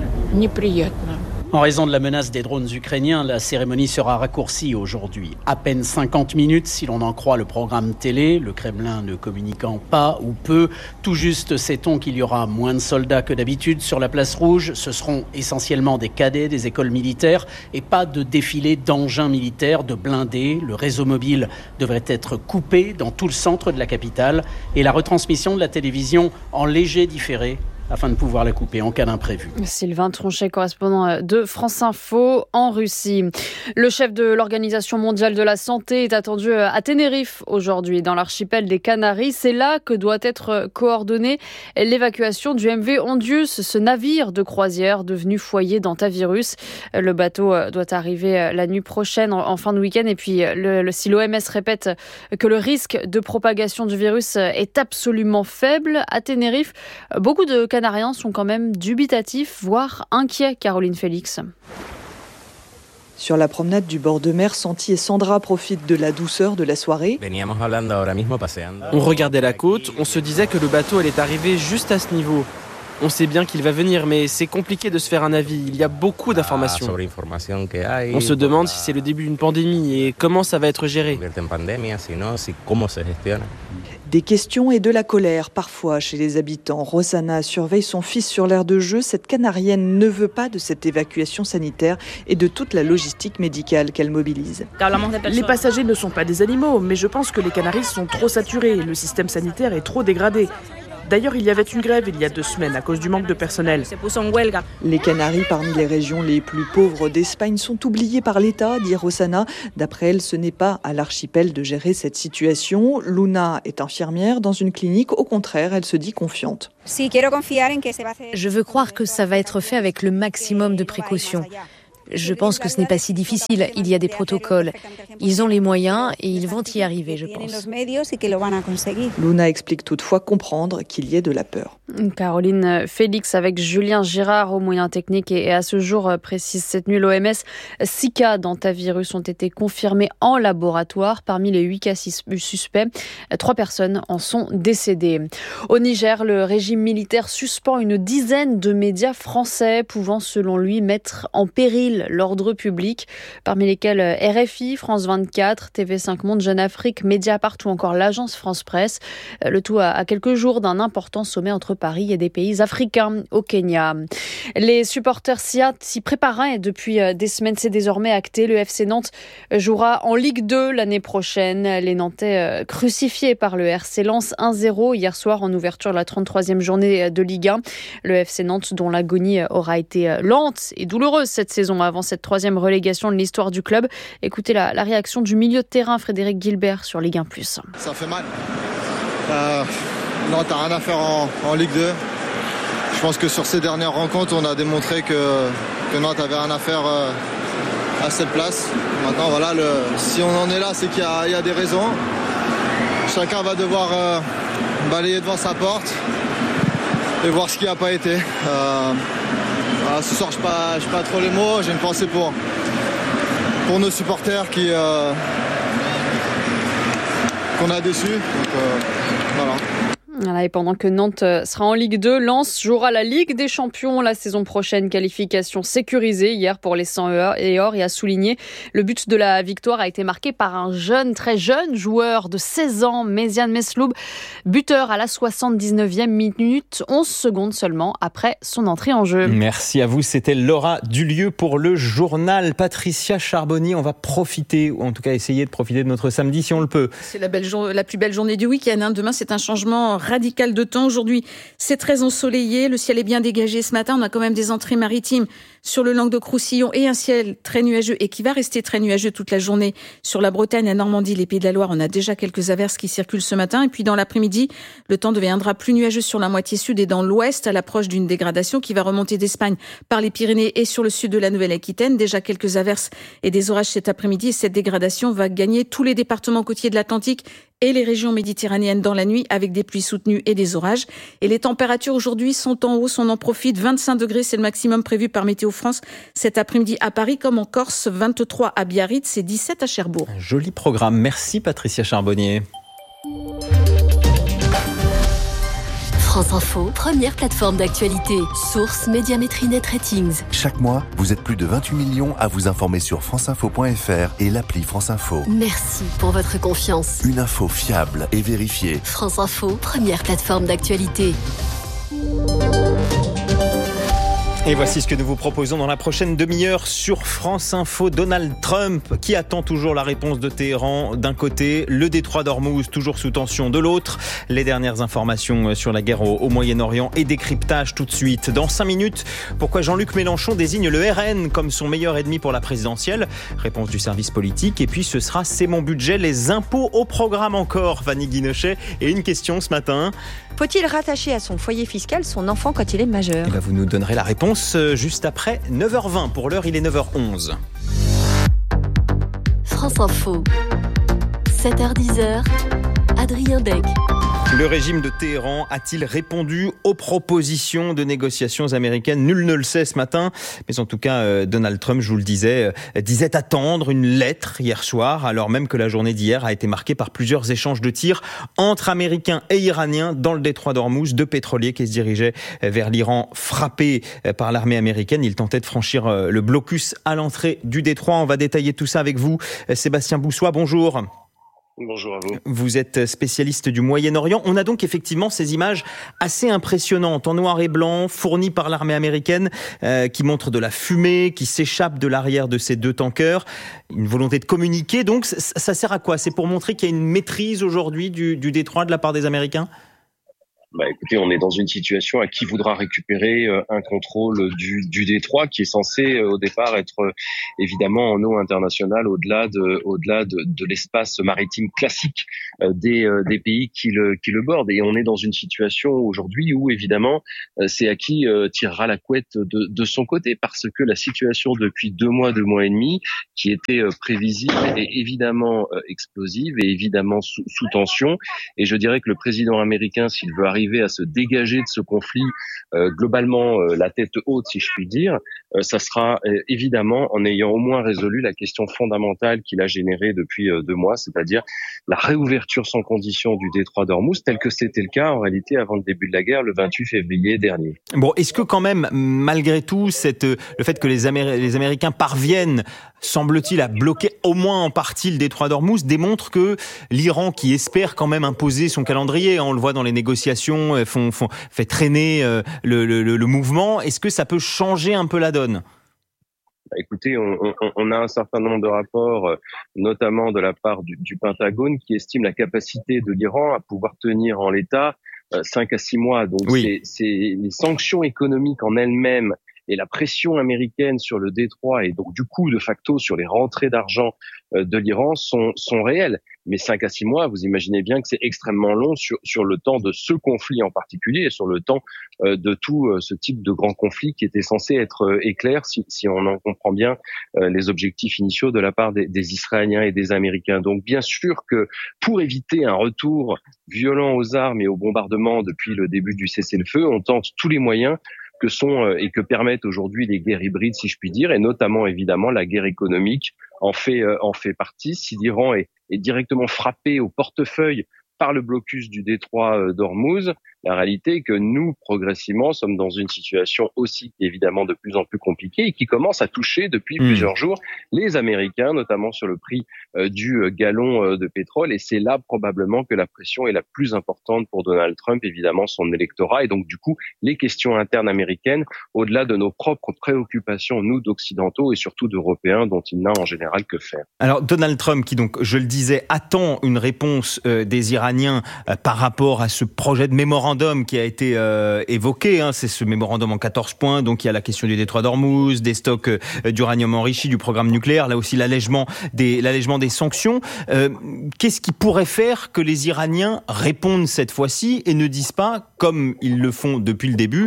En raison de la menace des drones ukrainiens, la cérémonie sera raccourcie aujourd'hui. À peine 50 minutes si l'on en croit le programme télé, le Kremlin ne communiquant pas ou peu. Tout juste sait-on qu'il y aura moins de soldats que d'habitude sur la place Rouge. Ce seront essentiellement des cadets des écoles militaires et pas de défilé d'engins militaires, de blindés. Le réseau mobile devrait être coupé dans tout le centre de la capitale et la retransmission de la télévision en léger différé, afin de pouvoir la couper en cas d'imprévu. Sylvain Tronchet, correspondant de France Info en Russie. Le chef de l'Organisation mondiale de la santé est attendu à Tenerife aujourd'hui, dans l'archipel des Canaries. C'est là que doit être coordonnée l'évacuation du MV Ondius, ce navire de croisière devenu foyer d'hantavirus. Le bateau doit arriver la nuit prochaine, en fin de week-end. Et puis, si l'OMS répète que le risque de propagation du virus est absolument faible à Tenerife, beaucoup de Canariens sont quand même dubitatifs, voire inquiets, Caroline Félix. Sur la promenade du bord de mer, Santi et Sandra profitent de la douceur de la soirée. On regardait la côte, on se disait que le bateau allait arriver juste à ce niveau. On sait bien qu'il va venir, mais c'est compliqué de se faire un avis. Il y a beaucoup d'informations. On se demande si c'est le début d'une pandémie et comment ça va être géré. Des questions et de la colère parfois chez les habitants. Rosanna surveille son fils sur l'aire de jeu. Cette Canarienne ne veut pas de cette évacuation sanitaire et de toute la logistique médicale qu'elle mobilise. Les passagers ne sont pas des animaux, mais je pense que les Canaries sont trop saturés. Le système sanitaire est trop dégradé. D'ailleurs, il y avait une grève il y a 2 semaines à cause du manque de personnel. Les Canaries, parmi les régions les plus pauvres d'Espagne, sont oubliées par l'État, dit Rosanna. D'après elle, ce n'est pas à l'archipel de gérer cette situation. Luna est infirmière dans une clinique. Au contraire, elle se dit confiante. Je veux croire que ça va être fait avec le maximum de précautions. Je pense que ce n'est pas si difficile. Il y a des protocoles. Ils ont les moyens et ils vont y arriver, je pense. Luna explique toutefois comprendre qu'il y ait de la peur. Caroline Félix avec Julien Girard aux moyens techniques et à ce jour, précise cette nuit l'OMS, 6 cas d'hantavirus ont été confirmés en laboratoire. Parmi les 8 cas suspects, 3 personnes en sont décédées. Au Niger, le régime militaire suspend une dizaine de médias français pouvant selon lui mettre en péril l'ordre public, parmi lesquels RFI, France 24, TV5 Monde, Jeune Afrique, Mediapart ou encore l'agence France Presse. Le tout à quelques jours d'un important sommet entre Paris et des pays africains au Kenya. Les supporters s'y préparaient depuis des semaines. C'est désormais acté. Le FC Nantes jouera en Ligue 2 l'année prochaine. Les Nantais crucifiés par le RC Lens 1-0 hier soir en ouverture de la 33e journée de Ligue 1. Le FC Nantes dont l'agonie aura été lente et douloureuse cette saison avant cette 3e relégation de l'histoire du club. Écoutez la réaction du milieu de terrain Frédéric Guilbert sur Ligue 1+. Ça fait mal. Nantes n'a rien à faire en Ligue 2. Je pense que sur ces dernières rencontres, on a démontré que Nantes avait rien à faire à cette place. Maintenant, voilà, si on en est là, c'est qu'il y a des raisons. Chacun va devoir balayer devant sa porte et voir ce qui n'a pas été. Ce soir, je n'ai pas trop les mots. J'ai une pensée pour nos supporters qu'on a déçus. Donc, voilà. Voilà, et pendant que Nantes sera en Ligue 2, Lens jouera la Ligue des Champions la saison prochaine. Qualification sécurisée hier pour les 100 et or, et a souligné le but de la victoire a été marqué par un très jeune joueur de 16 ans, Méziane Mesloub, buteur à la 79e minute, 11 secondes seulement après son entrée en jeu. Merci à vous, c'était Laura Dulieu pour le journal. Patricia Charbonnier, on va profiter, ou en tout cas essayer de profiter de notre samedi si on le peut. C'est la plus belle journée du week-end. Demain, c'est un changement radical de temps. Aujourd'hui, c'est très ensoleillé. Le ciel est bien dégagé ce matin. On a quand même des entrées maritimes sur le Languedoc-Roussillon et un ciel très nuageux et qui va rester très nuageux toute la journée sur la Bretagne, la Normandie, les Pays de la Loire. On a déjà quelques averses qui circulent ce matin. Et puis dans l'après-midi, le temps deviendra plus nuageux sur la moitié sud et dans l'ouest à l'approche d'une dégradation qui va remonter d'Espagne par les Pyrénées et sur le sud de la Nouvelle-Aquitaine. Déjà quelques averses et des orages cet après-midi. Et cette dégradation va gagner tous les départements côtiers de l'Atlantique et les régions méditerranéennes dans la nuit avec des pluies soutenues et des orages. Et les températures aujourd'hui sont en hausse, on en profite. 25 degrés, c'est le maximum prévu par Météo France cet après-midi à Paris comme en Corse, 23 à Biarritz et 17 à Cherbourg. Un joli programme. Merci Patricia Charbonnier. France Info, première plateforme d'actualité. Source Médiamétrie Net Ratings. Chaque mois, vous êtes plus de 28 millions à vous informer sur franceinfo.fr et l'appli France Info. Merci pour votre confiance. Une info fiable et vérifiée. France Info, première plateforme d'actualité. Et voici ce que nous vous proposons dans la prochaine demi-heure sur France Info. Donald Trump qui attend toujours la réponse de Téhéran d'un côté, le détroit d'Ormuz toujours sous tension de l'autre. Les dernières informations sur la guerre au Moyen-Orient et décryptage tout de suite. Dans 5 minutes, pourquoi Jean-Luc Mélenchon désigne le RN comme son meilleur ennemi pour la présidentielle? Réponse du service politique. Et puis ce sera C'est mon budget, les impôts au programme encore, Vanny Guinochet. Et une question ce matin. Faut-il rattacher à son foyer fiscal son enfant quand il est majeur? Vous nous donnerez la réponse juste après 9h20. Pour l'heure, il est 9h11. France Info, 7h-10h, Adrien Beck. Le régime de Téhéran a-t-il répondu aux propositions de négociations américaines ? Nul ne le sait ce matin, mais en tout cas, Donald Trump, je vous le disais attendre une lettre hier soir, alors même que la journée d'hier a été marquée par plusieurs échanges de tirs entre Américains et Iraniens dans le détroit d'Ormuz, 2 pétroliers qui se dirigeaient vers l'Iran frappés par l'armée américaine. Ils tentaient de franchir le blocus à l'entrée du détroit. On va détailler tout ça avec vous. Sébastien Boussois, bonjour. Bonjour à vous. Vous êtes spécialiste du Moyen-Orient. On a donc effectivement ces images assez impressionnantes en noir et blanc fournies par l'armée américaine qui montrent de la fumée qui s'échappe de l'arrière de ces 2 tankers. Une volonté de communiquer. Donc ça sert à quoi ? C'est pour montrer qu'il y a une maîtrise aujourd'hui du détroit de la part des Américains ? Écoutez, on est dans une situation à qui voudra récupérer un contrôle du détroit qui est censé au départ être évidemment en eau internationale au-delà de l'espace maritime classique des pays qui le bordent. Et on est dans une situation aujourd'hui où évidemment c'est à qui tirera la couette de son côté, parce que la situation depuis 2 mois et demi, qui était prévisible, est évidemment explosive et évidemment sous tension. Et je dirais que le président américain, s'il veut arriver à se dégager de ce conflit globalement la tête haute, si je puis dire, ça sera évidemment en ayant au moins résolu la question fondamentale qu'il a générée depuis 2 mois, c'est-à-dire la réouverture sans condition du détroit d'Ormuz, tel que c'était le cas en réalité avant le début de la guerre le 28 février dernier. Bon, est-ce que quand même, malgré tout, le fait que les Américains parviennent, semble-t-il, à bloquer au moins en partie le détroit d'Ormuz, démontre que l'Iran, qui espère quand même imposer son calendrier, on le voit dans les négociations, fait traîner le mouvement, est-ce que ça peut changer un peu la donne ? Écoutez, on a un certain nombre de rapports, notamment de la part du Pentagone, qui estiment la capacité de l'Iran à pouvoir tenir en l'état 5 à 6 mois. Donc oui. C'est les sanctions économiques en elles-mêmes et la pression américaine sur le détroit et donc du coup de facto sur les rentrées d'argent de l'Iran sont réelles. Mais 5 à 6 mois, vous imaginez bien que c'est extrêmement long sur le temps de ce conflit en particulier et sur le temps de tout ce type de grand conflit qui était censé être éclair si on en comprend bien les objectifs initiaux de la part des Israéliens et des Américains. Donc bien sûr que pour éviter un retour violent aux armes et aux bombardements depuis le début du cessez-le-feu, on tente tous les moyens que sont et que permettent aujourd'hui les guerres hybrides, si je puis dire, et notamment évidemment la guerre économique en fait partie. Si l'Iran est directement frappé au portefeuille par le blocus du détroit d'Ormuz, la réalité est que nous, progressivement, sommes dans une situation aussi qui est évidemment de plus en plus compliquée et qui commence à toucher depuis plusieurs jours les Américains, notamment sur le prix du gallon de pétrole. Et c'est là probablement que la pression est la plus importante pour Donald Trump, évidemment son électorat. Et donc du coup, les questions internes américaines, au-delà de nos propres préoccupations, nous d'Occidentaux et surtout d'Européens, dont il n'a en général que faire. Alors Donald Trump, qui donc, je le disais, attend une réponse des Iraniens par rapport à ce projet de mémorandum qui a été évoqué, c'est ce mémorandum en 14 points, donc il y a la question du détroit d'Ormuz, des stocks d'uranium enrichi, du programme nucléaire, là aussi l'allègement des sanctions. Qu'est-ce qui pourrait faire que les Iraniens répondent cette fois-ci et ne disent pas, comme ils le font depuis le début,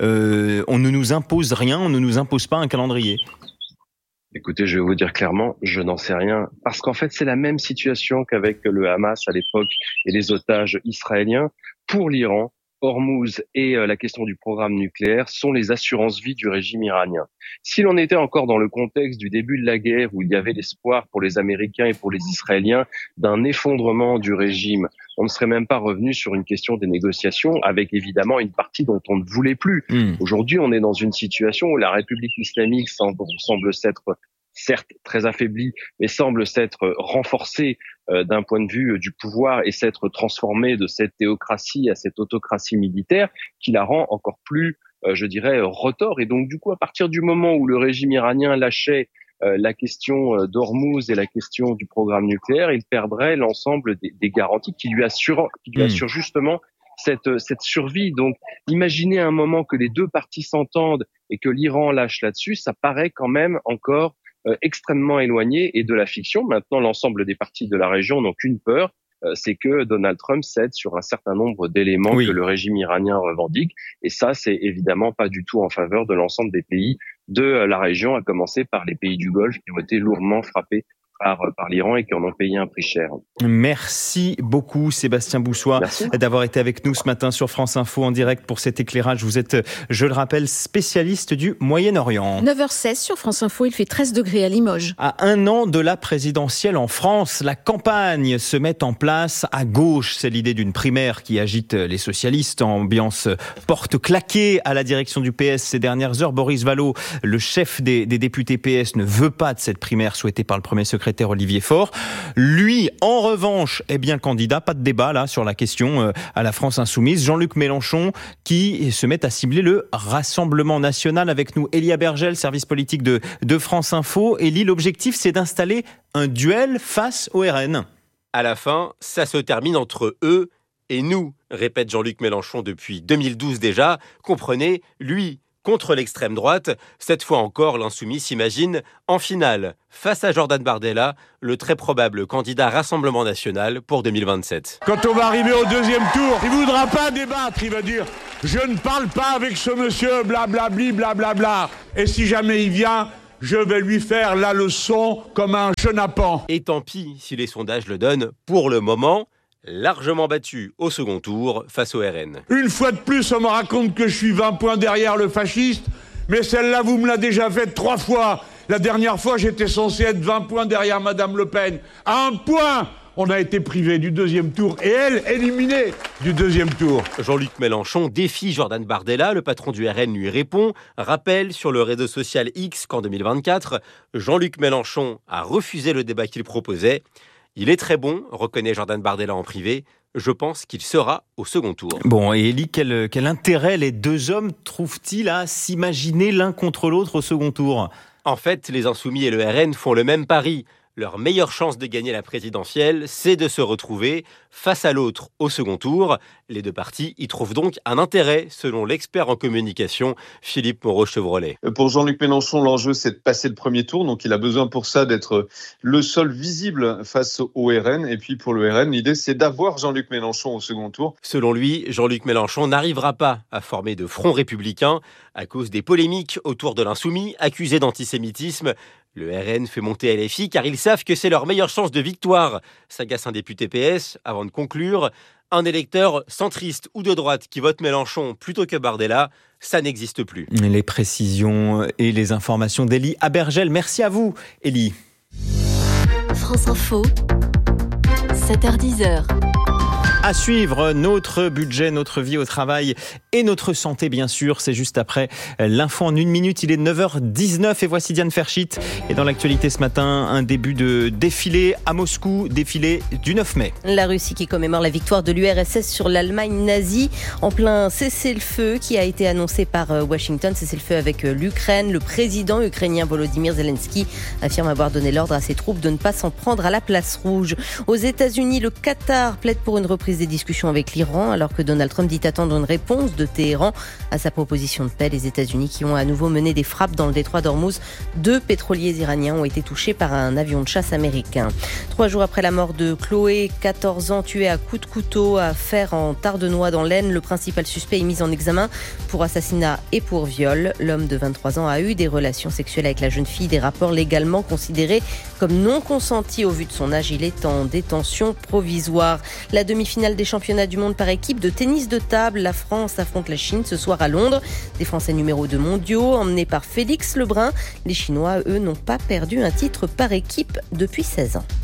on ne nous impose rien, on ne nous impose pas un calendrier ? Écoutez, je vais vous dire clairement, je n'en sais rien. Parce qu'en fait, c'est la même situation qu'avec le Hamas à l'époque et les otages israéliens. Pour l'Iran, Hormuz et la question du programme nucléaire sont les assurances-vie du régime iranien. Si l'on était encore dans le contexte du début de la guerre où il y avait l'espoir pour les Américains et pour les Israéliens d'un effondrement du régime, on ne serait même pas revenu sur une question des négociations avec évidemment une partie dont on ne voulait plus. Aujourd'hui, on est dans une situation où la République islamique semble s'être certes très affaiblie, mais semble s'être renforcée d'un point de vue du pouvoir et s'être transformée de cette théocratie à cette autocratie militaire qui la rend encore plus, je dirais, retors. Et donc, du coup, à partir du moment où le régime iranien lâchait la question d'Ormuz et la question du programme nucléaire, il perdrait l'ensemble des garanties qui lui assurent justement cette survie. Donc, imaginez un moment que les deux parties s'entendent et que l'Iran lâche là-dessus, ça paraît quand même encore extrêmement éloigné et de la fiction. Maintenant, l'ensemble des partis de la région n'ont qu'une peur, c'est que Donald Trump cède sur un certain nombre d'éléments que le régime iranien revendique. Et ça, c'est évidemment pas du tout en faveur de l'ensemble des pays de la région, à commencer par les pays du Golfe qui ont été lourdement frappés par l'Iran et qui en ont payé un prix cher. Merci beaucoup Sébastien Boussois d'avoir été avec nous ce matin sur France Info en direct pour cet éclairage. Vous êtes, je le rappelle, spécialiste du Moyen-Orient. 9h16 sur France Info, il fait 13 degrés à Limoges. À 1 an de la présidentielle en France, la campagne se met en place à gauche. C'est l'idée d'une primaire qui agite les socialistes. Ambiance porte claquée à la direction du PS ces dernières heures. Boris Vallaud, le chef des députés PS, ne veut pas de cette primaire souhaitée par le premier secrétaire Olivier Faure. Lui, en revanche, est bien candidat. Pas de débat là sur la question à la France Insoumise. Jean-Luc Mélenchon qui se met à cibler le Rassemblement National. Avec nous, Élie Abergel, service politique de France Info. Élie, l'objectif, c'est d'installer un duel face au RN. À la fin, ça se termine entre eux et nous, répète Jean-Luc Mélenchon depuis 2012 déjà. Comprenez, lui contre l'extrême droite. Cette fois encore, l'insoumis s'imagine en finale, face à Jordan Bardella, le très probable candidat Rassemblement National pour 2027. Quand on va arriver au deuxième tour, il ne voudra pas débattre, il va dire « Je ne parle pas avec ce monsieur, blablabli, blablabla. » Et si jamais il vient, je vais lui faire la leçon comme un chenapan. Et tant pis si les sondages le donnent, pour le moment, largement battu au second tour face au RN. Une fois de plus, on me raconte que je suis 20 points derrière le fasciste, mais celle-là, vous me l'avez déjà faite 3 fois. La dernière fois, j'étais censé être 20 points derrière Madame Le Pen. À 1 point, on a été privé du deuxième tour et elle, éliminée du deuxième tour. Jean-Luc Mélenchon défie Jordan Bardella, le patron du RN lui répond, rappelle sur le réseau social X qu'en 2024, Jean-Luc Mélenchon a refusé le débat qu'il proposait. Il est très bon, reconnaît Jordan Bardella en privé. Je pense qu'il sera au second tour. Bon, et Élie, quel intérêt les deux hommes trouvent-ils à s'imaginer l'un contre l'autre au second tour ? En fait, les Insoumis et le RN font le même pari. Leur meilleure chance de gagner la présidentielle, c'est de se retrouver face à l'autre au second tour. Les deux partis y trouvent donc un intérêt, selon l'expert en communication Philippe Moreau-Chevrolet. Pour Jean-Luc Mélenchon, l'enjeu, c'est de passer le premier tour. Donc, il a besoin pour ça d'être le seul visible face au RN. Et puis, pour le RN, l'idée, c'est d'avoir Jean-Luc Mélenchon au second tour. Selon lui, Jean-Luc Mélenchon n'arrivera pas à former de front républicain à cause des polémiques autour de l'insoumis, accusé d'antisémitisme. Le RN fait monter LFI car ils savent que c'est leur meilleure chance de victoire, s'agace un député PS avant de conclure. Un électeur centriste ou de droite qui vote Mélenchon plutôt que Bardella, ça n'existe plus. Les précisions et les informations d'Élie Abergel. Merci à vous, Élie. France Info, 7h-10h. À suivre, notre budget, notre vie au travail et notre santé, bien sûr. C'est juste après l'info en 1 minute. Il est 9h19 et voici Diane Ferchit. Et dans l'actualité ce matin, un début de défilé à Moscou, défilé du 9 mai. La Russie qui commémore la victoire de l'URSS sur l'Allemagne nazie en plein cessez-le-feu qui a été annoncé par Washington. Cessez-le-feu avec l'Ukraine. Le président ukrainien Volodymyr Zelensky affirme avoir donné l'ordre à ses troupes de ne pas s'en prendre à la place rouge. Aux États-Unis, le Qatar plaide pour une reprise des discussions avec l'Iran alors que Donald Trump dit attendre une réponse de Téhéran à sa proposition de paix. Les États-Unis qui ont à nouveau mené des frappes dans le détroit d'Ormuz. 2 pétroliers iraniens ont été touchés par un avion de chasse américain. 3 jours après la mort de Chloé, 14 ans, tuée à coups de couteau à Fères en Tardenois dans l'Aisne, le principal suspect est mis en examen pour assassinat et pour viol. L'homme de 23 ans a eu des relations sexuelles avec la jeune fille, des rapports légalement considérés comme non consentis au vu de son âge. Il est en détention provisoire. La demi-finale des championnats du monde par équipe de tennis de table. La France affronte la Chine ce soir à Londres. Des Français numéro 2 mondiaux emmenés par Félix Lebrun. Les Chinois, eux, n'ont pas perdu un titre par équipe depuis 16 ans.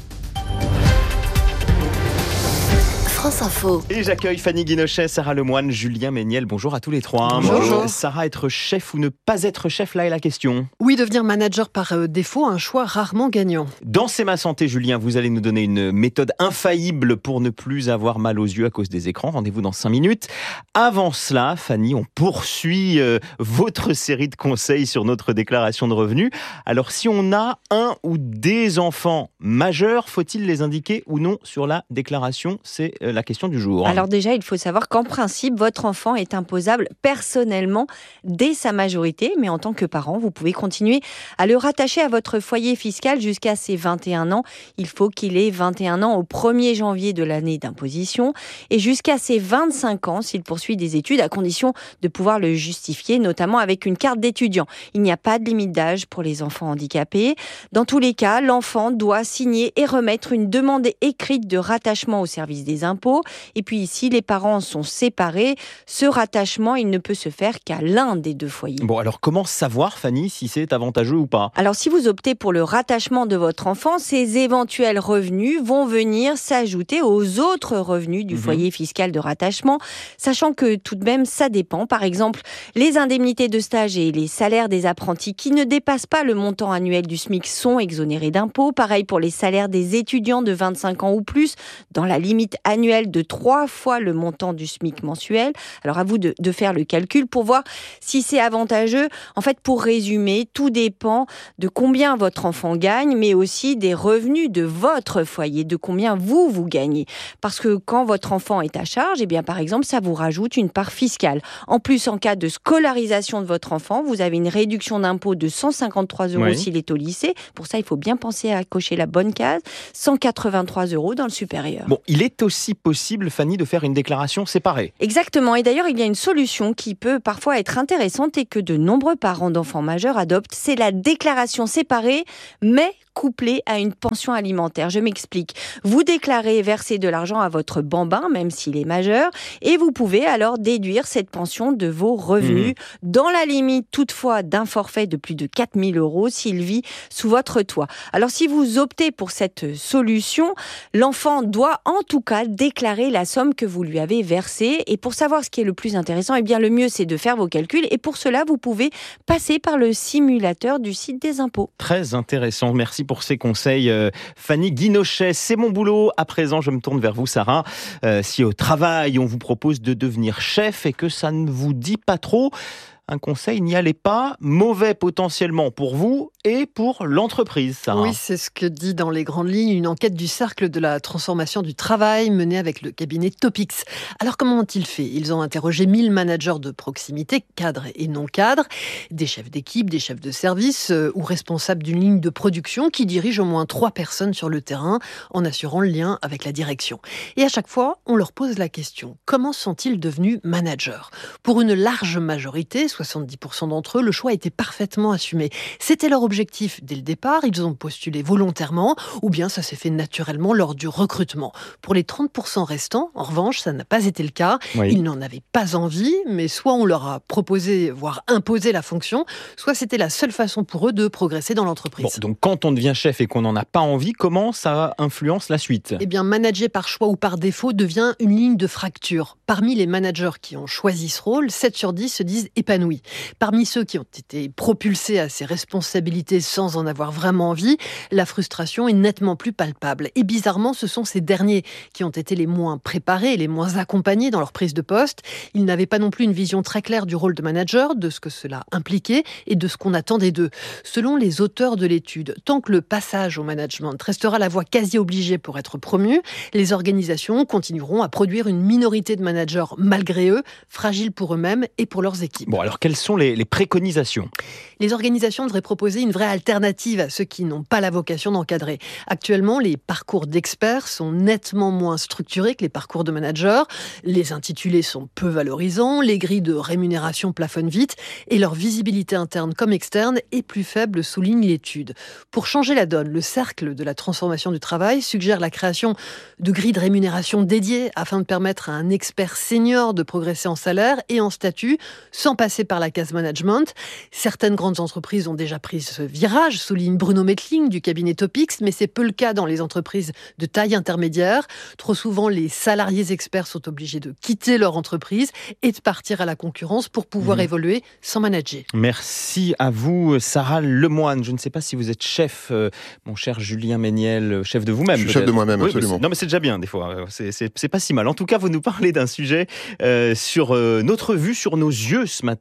France Info. Et j'accueille Fanny Guinochet, Sarah Lemoine, Julien Méniel. Bonjour à tous les trois. Bonjour. Sarah, être chef ou ne pas être chef, là est la question. Oui, devenir manager par défaut, un choix rarement gagnant. Dans C'est ma santé, Julien, vous allez nous donner une méthode infaillible pour ne plus avoir mal aux yeux à cause des écrans. Rendez-vous dans 5 minutes. Avant cela, Fanny, on poursuit votre série de conseils sur notre déclaration de revenus. Alors, si on a un ou des enfants majeurs, faut-il les indiquer ou non sur la déclaration ? C'est la question du jour. Alors déjà, il faut savoir qu'en principe, votre enfant est imposable personnellement dès sa majorité, mais en tant que parent, vous pouvez continuer à le rattacher à votre foyer fiscal jusqu'à ses 21 ans. Il faut qu'il ait 21 ans au 1er janvier de l'année d'imposition et jusqu'à ses 25 ans s'il poursuit des études, à condition de pouvoir le justifier, notamment avec une carte d'étudiant. Il n'y a pas de limite d'âge pour les enfants handicapés. Dans tous les cas, l'enfant doit signer et remettre une demande écrite de rattachement au service des impôts. Et puis, si les parents sont séparés, ce rattachement, il ne peut se faire qu'à l'un des deux foyers. Bon, alors comment savoir, Fanny, si c'est avantageux ou pas ? Alors, si vous optez pour le rattachement de votre enfant, ces éventuels revenus vont venir s'ajouter aux autres revenus du foyer fiscal de rattachement, sachant que tout de même, ça dépend. Par exemple, les indemnités de stage et les salaires des apprentis qui ne dépassent pas le montant annuel du SMIC sont exonérés d'impôts. Pareil pour les salaires des étudiants de 25 ans ou plus, dans la limite annuelle de 3 fois le montant du SMIC mensuel. Alors à vous de faire le calcul pour voir si c'est avantageux. En fait, pour résumer, tout dépend de combien votre enfant gagne, mais aussi des revenus de votre foyer, de combien vous gagnez. Parce que quand votre enfant est à charge, eh bien par exemple, ça vous rajoute une part fiscale. En plus, en cas de scolarisation de votre enfant, vous avez une réduction d'impôt de 153 € s'il est au lycée. Pour ça, il faut bien penser à cocher la bonne case. 183 € dans le supérieur. Bon, il est aussi possible, Fanny, de faire une déclaration séparée. Exactement. Et d'ailleurs, il y a une solution qui peut parfois être intéressante et que de nombreux parents d'enfants majeurs adoptent. C'est la déclaration séparée, mais couplée à une pension alimentaire. Je m'explique. Vous déclarez verser de l'argent à votre bambin, même s'il est majeur, et vous pouvez alors déduire cette pension de vos revenus, dans la limite toutefois d'un forfait de plus de 4 000 € s'il vit sous votre toit. Alors si vous optez pour cette solution, l'enfant doit en tout cas déclarer la somme que vous lui avez versée. Et pour savoir ce qui est le plus intéressant, eh bien le mieux c'est de faire vos calculs. Et pour cela, vous pouvez passer par le simulateur du site des impôts. Très intéressant. Merci pour ces conseils, Fanny Guinochet. C'est mon boulot. À présent, je me tourne vers vous, Sarah. Si au travail, on vous propose de devenir chef et que ça ne vous dit pas trop, un conseil, n'y allez pas. Mauvais potentiellement pour vous et pour l'entreprise, Sarah. Oui, c'est ce que dit dans les grandes lignes une enquête du Cercle de la transformation du travail menée avec le cabinet Topix. Alors comment ont-ils fait ? Ils ont interrogé 1000 managers de proximité, cadres et non cadres, des chefs d'équipe, des chefs de service ou responsables d'une ligne de production qui dirigent au moins 3 personnes sur le terrain en assurant le lien avec la direction. Et à chaque fois, on leur pose la question, comment sont-ils devenus managers ? Pour une large majorité, 70% d'entre eux, le choix était parfaitement assumé. C'était leur objectif dès le départ, ils ont postulé volontairement, ou bien ça s'est fait naturellement lors du recrutement. Pour les 30% restants, en revanche, ça n'a pas été le cas. Oui. Ils n'en avaient pas envie, mais soit on leur a proposé, voire imposé la fonction, soit c'était la seule façon pour eux de progresser dans l'entreprise. Bon, donc quand on devient chef et qu'on n'en a pas envie, comment ça influence la suite ? Eh bien, manager par choix ou par défaut devient une ligne de fracture. Parmi les managers qui ont choisi ce rôle, 7 sur 10 se disent épanouis. Parmi ceux qui ont été propulsés à ces responsabilités sans en avoir vraiment envie, la frustration est nettement plus palpable. Et bizarrement, ce sont ces derniers qui ont été les moins préparés, les moins accompagnés dans leur prise de poste. Ils n'avaient pas non plus une vision très claire du rôle de manager, de ce que cela impliquait et de ce qu'on attendait d'eux. Selon les auteurs de l'étude, tant que le passage au management restera la voie quasi obligée pour être promu, les organisations continueront à produire une minorité de managers malgré eux, fragiles pour eux-mêmes et pour leurs équipes. Bon, alors quelles sont les préconisations ? Les organisations devraient proposer une vraie alternative à ceux qui n'ont pas la vocation d'encadrer. Actuellement, les parcours d'experts sont nettement moins structurés que les parcours de managers. Les intitulés sont peu valorisants, les grilles de rémunération plafonnent vite et leur visibilité interne comme externe est plus faible, souligne l'étude. Pour changer la donne, le Cercle de la transformation du travail suggère la création de grilles de rémunération dédiées afin de permettre à un expert senior de progresser en salaire et en statut sans passer par la case management. Certaines grandes entreprises ont déjà pris ce virage, souligne Bruno Mettling du cabinet Topix, mais c'est peu le cas dans les entreprises de taille intermédiaire. Trop souvent, les salariés experts sont obligés de quitter leur entreprise et de partir à la concurrence pour pouvoir évoluer sans manager. Merci à vous, Sarah Lemoine. Je ne sais pas si vous êtes chef, mon cher Julien Méniel, chef de vous-même. Je suis chef de moi-même, absolument. Non, mais c'est déjà bien, des fois. C'est pas si mal. En tout cas, vous nous parlez d'un sujet sur notre vue, sur nos yeux ce matin.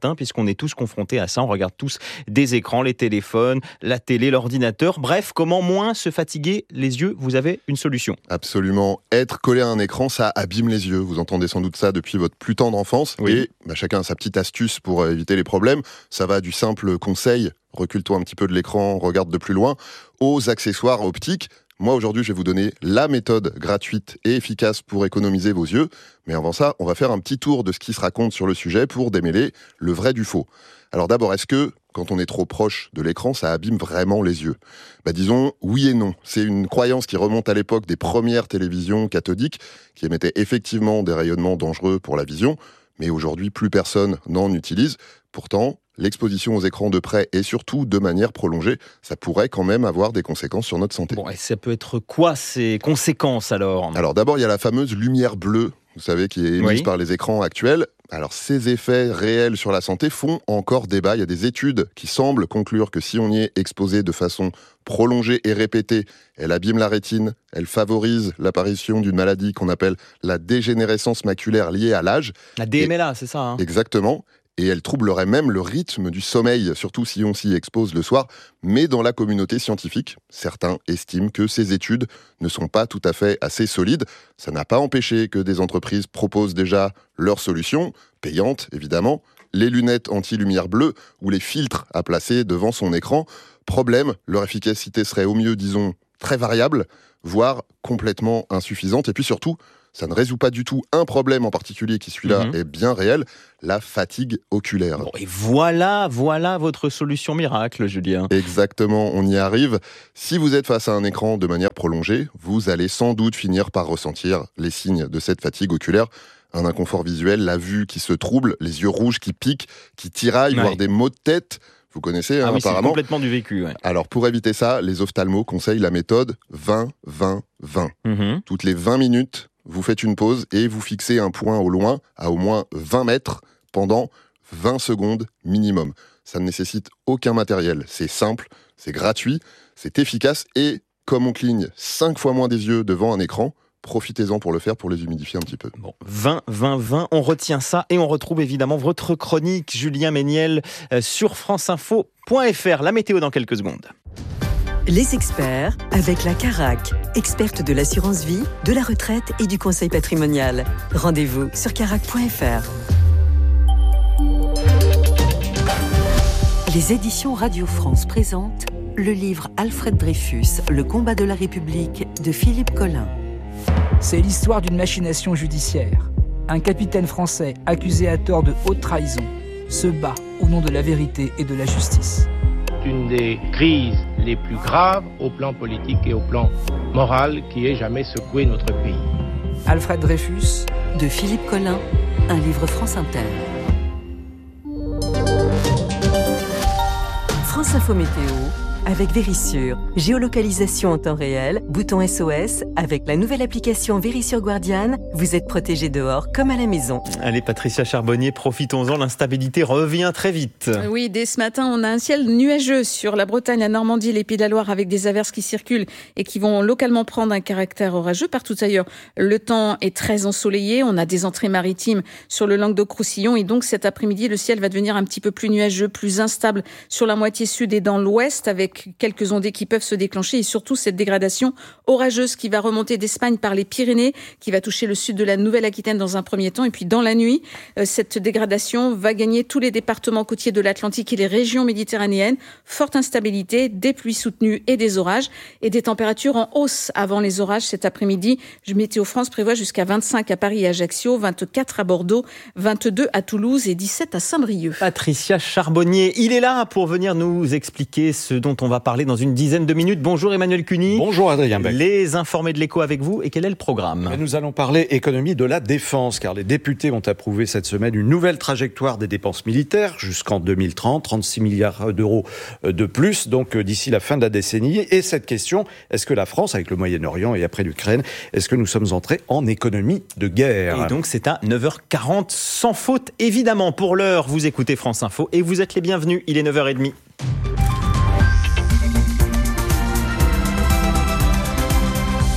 matin, puisqu'on est tous confrontés à ça. On regarde tous des écrans, les téléphones, la télé, l'ordinateur. Bref, comment moins se fatiguer les yeux? Vous avez une solution. Absolument. Être collé à un écran, ça abîme les yeux. Vous entendez sans doute ça depuis votre plus tendre enfance. Oui. Et chacun a sa petite astuce pour éviter les problèmes. Ça va du simple conseil, recule-toi un petit peu de l'écran, regarde de plus loin, aux accessoires optiques. Moi, aujourd'hui, je vais vous donner la méthode gratuite et efficace pour économiser vos yeux. Mais avant ça, on va faire un petit tour de ce qui se raconte sur le sujet pour démêler le vrai du faux. Alors d'abord, est-ce que, quand on est trop proche de l'écran, ça abîme vraiment les yeux? Disons oui et non. C'est une croyance qui remonte à l'époque des premières télévisions cathodiques, qui émettaient effectivement des rayonnements dangereux pour la vision. Mais aujourd'hui, plus personne n'en utilise. Pourtant, l'exposition aux écrans de près et surtout de manière prolongée, ça pourrait quand même avoir des conséquences sur notre santé. Et ça peut être quoi ces conséquences alors? Alors d'abord, il y a la fameuse lumière bleue, vous savez, qui est émise par les écrans actuels. Alors ces effets réels sur la santé font encore débat. Il y a des études qui semblent conclure que si on y est exposé de façon prolongée et répétée, elle abîme la rétine, elle favorise l'apparition d'une maladie qu'on appelle la dégénérescence maculaire liée à l'âge. La DMLA, c'est ça Exactement. Et elle troublerait même le rythme du sommeil, surtout si on s'y expose le soir. Mais dans la communauté scientifique, certains estiment que ces études ne sont pas tout à fait assez solides. Ça n'a pas empêché que des entreprises proposent déjà leurs solutions, payantes évidemment, les lunettes anti-lumière bleue ou les filtres à placer devant son écran. Problème, leur efficacité serait au mieux, disons, très variable, voire complètement insuffisante. Et puis surtout, ça ne résout pas du tout un problème en particulier qui, celui-là, est bien réel, la fatigue oculaire. Et voilà votre solution miracle, Julien. Exactement, on y arrive. Si vous êtes face à un écran de manière prolongée, vous allez sans doute finir par ressentir les signes de cette fatigue oculaire. Un inconfort visuel, la vue qui se trouble, les yeux rouges qui piquent, qui tiraillent, voire des maux de tête. Vous connaissez, oui, apparemment. C'est complètement du vécu. Alors, pour éviter ça, les ophtalmos conseillent la méthode 20-20-20. Toutes les 20 minutes, vous faites une pause et vous fixez un point au loin, à au moins 20 mètres, pendant 20 secondes minimum. Ça ne nécessite aucun matériel. C'est simple, c'est gratuit, c'est efficace et, comme on cligne 5 fois moins des yeux devant un écran, profitez-en pour le faire, pour les humidifier un petit peu. 20-20-20, on retient ça et on retrouve évidemment votre chronique, Julien Méniel, sur franceinfo.fr. La météo dans quelques secondes. Les experts avec la Carac, experte de l'assurance vie, de la retraite et du conseil patrimonial. Rendez-vous sur carac.fr. Les éditions Radio France présentent le livre Alfred Dreyfus, Le combat de la République de Philippe Collin. C'est l'histoire d'une machination judiciaire. Un capitaine français accusé à tort de haute trahison se bat au nom de la vérité et de la justice. Une des crises les plus graves au plan politique et au plan moral qui ait jamais secoué notre pays. Alfred Dreyfus de Philippe Collin, un livre France Inter. France Info Météo avec Vérissure. Géolocalisation en temps réel, bouton SOS. Avec la nouvelle application Vérissure Guardian, vous êtes protégé dehors comme à la maison. Allez, Patricia Charbonnier, profitons-en, l'instabilité revient très vite. Oui, dès ce matin, on a un ciel nuageux sur la Bretagne, la Normandie, les Pays de la Loire, avec des averses qui circulent et qui vont localement prendre un caractère orageux. Partout ailleurs, le temps est très ensoleillé. On a des entrées maritimes sur le Languedoc-Roussillon et donc cet après-midi, le ciel va devenir un petit peu plus nuageux, plus instable sur la moitié sud et dans l'ouest, avec quelques ondées qui peuvent se déclencher et surtout cette dégradation orageuse qui va remonter d'Espagne par les Pyrénées, qui va toucher le sud de la Nouvelle-Aquitaine dans un premier temps. Et puis dans la nuit, cette dégradation va gagner tous les départements côtiers de l'Atlantique et les régions méditerranéennes. Forte instabilité, des pluies soutenues et des orages et des températures en hausse avant les orages cet après-midi. Météo France prévoit jusqu'à 25 à Paris et Ajaccio, 24 à Bordeaux, 22 à Toulouse et 17 à Saint-Brieuc. Patricia Charbonnier, il est là pour venir nous expliquer ce dont on va parler dans une dizaine de minutes. Bonjour Emmanuel Cuny. Bonjour Adrien Beck. Les informés de l'Écho avec vous. Et quel est le programme ? Nous allons parler économie de la défense, car les députés ont approuvé cette semaine une nouvelle trajectoire des dépenses militaires jusqu'en 2030, 36 milliards d'euros de plus, donc d'ici la fin de la décennie. Et cette question, est-ce que la France, avec le Moyen-Orient et après l'Ukraine, est-ce que nous sommes entrés en économie de guerre ? Et donc c'est à 9h40, sans faute évidemment. Pour l'heure, vous écoutez France Info et vous êtes les bienvenus. Il est 9h30.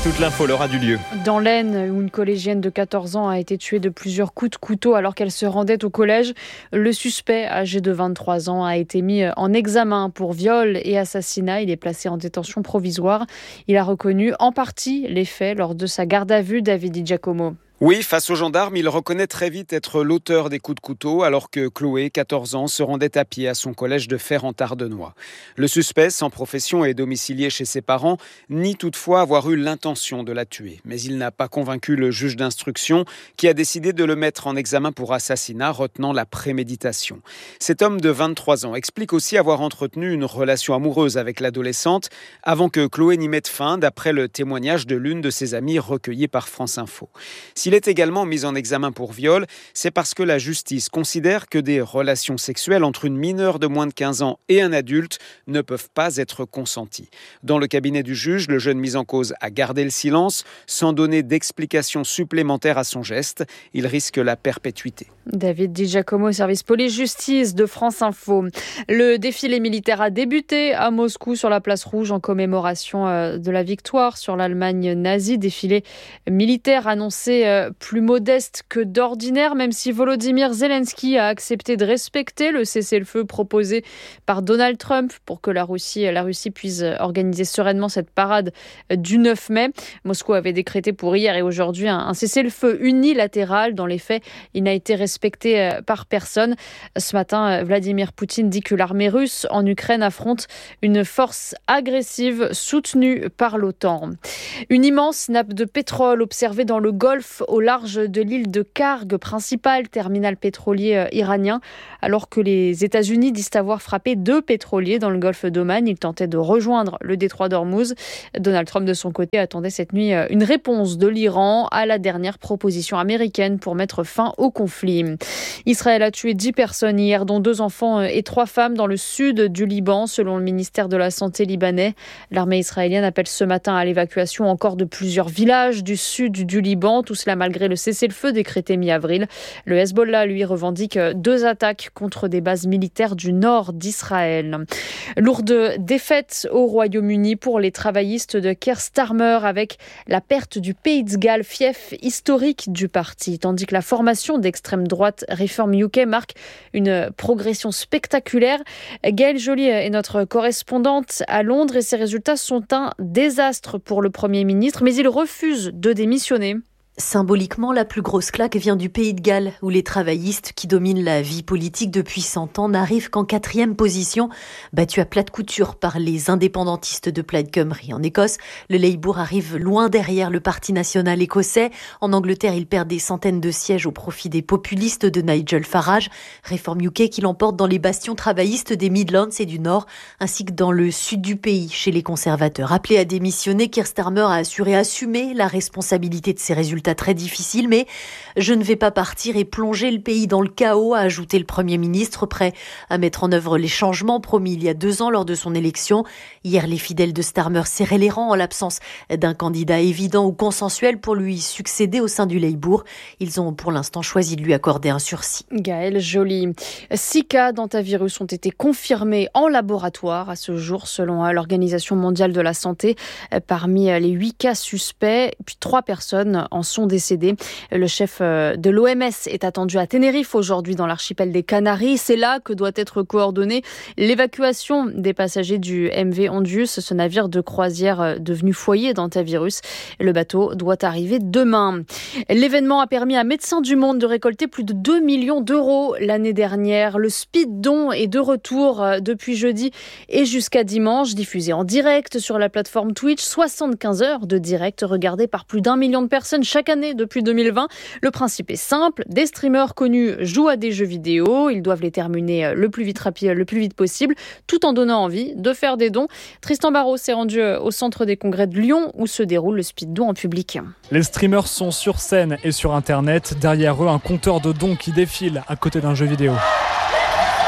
Toute l'info, Laura Dulieu. Dans l'Aisne, où une collégienne de 14 ans a été tuée de plusieurs coups de couteau alors qu'elle se rendait au collège, le suspect, âgé de 23 ans, a été mis en examen pour viol et assassinat. Il est placé en détention provisoire. Il a reconnu en partie les faits lors de sa garde à vue. David Di Giacomo. Oui, face aux gendarmes, il reconnaît très vite être l'auteur des coups de couteau alors que Chloé, 14 ans, se rendait à pied à son collège de Fer-en-Tardenois. Le suspect, sans profession et domicilié chez ses parents, nie toutefois avoir eu l'intention de la tuer. Mais il n'a pas convaincu le juge d'instruction qui a décidé de le mettre en examen pour assassinat, retenant la préméditation. Cet homme de 23 ans explique aussi avoir entretenu une relation amoureuse avec l'adolescente avant que Chloé n'y mette fin, d'après le témoignage de l'une de ses amies recueilli par France Info. S'il est également mis en examen pour viol, c'est parce que la justice considère que des relations sexuelles entre une mineure de moins de 15 ans et un adulte ne peuvent pas être consenties. Dans le cabinet du juge, le jeune mis en cause a gardé le silence, sans donner d'explication supplémentaire à son geste. Il risque la perpétuité. David Di Giacomo, service police-justice de France Info. Le défilé militaire a débuté à Moscou sur la place rouge en commémoration de la victoire sur l'Allemagne nazie. Défilé militaire annoncé plus modeste que d'ordinaire, même si Volodymyr Zelensky a accepté de respecter le cessez-le-feu proposé par Donald Trump pour que la Russie puisse organiser sereinement cette parade du 9 mai. Moscou avait décrété pour hier et aujourd'hui un cessez-le-feu unilatéral. Dans les faits, il n'a été respecté par personne. Ce matin, Vladimir Poutine dit que l'armée russe en Ukraine affronte une force agressive soutenue par l'OTAN. Une immense nappe de pétrole observée dans le Golfe au large de l'île de Kharg, principal terminal pétrolier iranien. Alors que les États-Unis disent avoir frappé 2 pétroliers dans le Golfe d'Oman, ils tentaient de rejoindre le détroit d'Ormuz. Donald Trump, de son côté, attendait cette nuit une réponse de l'Iran à la dernière proposition américaine pour mettre fin au conflit. Israël a tué 10 personnes hier, dont 2 enfants et 3 femmes dans le sud du Liban, selon le ministère de la Santé libanais. L'armée israélienne appelle ce matin à l'évacuation encore de plusieurs villages du sud du Liban, tout cela malgré le cessez-le-feu décrété mi-avril. Le Hezbollah, lui, revendique 2 attaques contre des bases militaires du nord d'Israël. Lourde défaite au Royaume-Uni pour les travaillistes de Keir Starmer, avec la perte du Pays de Galles, fief historique du parti, tandis que la formation d'extrême droite Reform UK marque une progression spectaculaire. Gaëlle Joly est notre correspondante à Londres et ses résultats sont un désastre pour le Premier ministre, mais il refuse de démissionner. Symboliquement, la plus grosse claque vient du Pays de Galles, où les travaillistes qui dominent la vie politique depuis 100 ans n'arrivent qu'en 4e position, battus à plat de couture par les indépendantistes de Plaid Cymru. En Écosse, le Labour arrive loin derrière le Parti national écossais. En Angleterre, il perd des centaines de sièges au profit des populistes de Nigel Farage. Reform UK qui l'emporte dans les bastions travaillistes des Midlands et du Nord, ainsi que dans le sud du pays, chez les conservateurs. Appelé à démissionner, Keir Starmer a assumer la responsabilité de ses résultats très difficile, mais je ne vais pas partir et plonger le pays dans le chaos, a ajouté le Premier ministre, prêt à mettre en œuvre les changements promis il y a 2 ans lors de son élection. Hier, les fidèles de Starmer serraient les rangs en l'absence d'un candidat évident ou consensuel pour lui succéder au sein du Labour. Ils ont pour l'instant choisi de lui accorder un sursis. Gaëlle Joly. 6 cas d'antivirus ont été confirmés en laboratoire à ce jour, selon l'Organisation mondiale de la santé. Parmi les 8 cas suspects, puis 3 personnes en sont décédés. Le chef de l'OMS est attendu à Tenerife aujourd'hui dans l'archipel des Canaries. C'est là que doit être coordonnée l'évacuation des passagers du MV Ondius, ce navire de croisière devenu foyer d'antivirus. Le bateau doit arriver demain. L'événement a permis à Médecins du Monde de récolter plus de 2 millions d'euros l'année dernière. Le speed don est de retour depuis jeudi et jusqu'à dimanche, diffusé en direct sur la plateforme Twitch. 75 heures de direct regardées par plus d'1 million de personnes chaque année depuis 2020. Le principe est simple, des streamers connus jouent à des jeux vidéo, ils doivent les terminer le plus vite possible, tout en donnant envie de faire des dons. Tristan Barraud s'est rendu au centre des congrès de Lyon où se déroule le speed don en public. Les streamers sont sur scène et sur internet, derrière eux un compteur de dons qui défile à côté d'un jeu vidéo.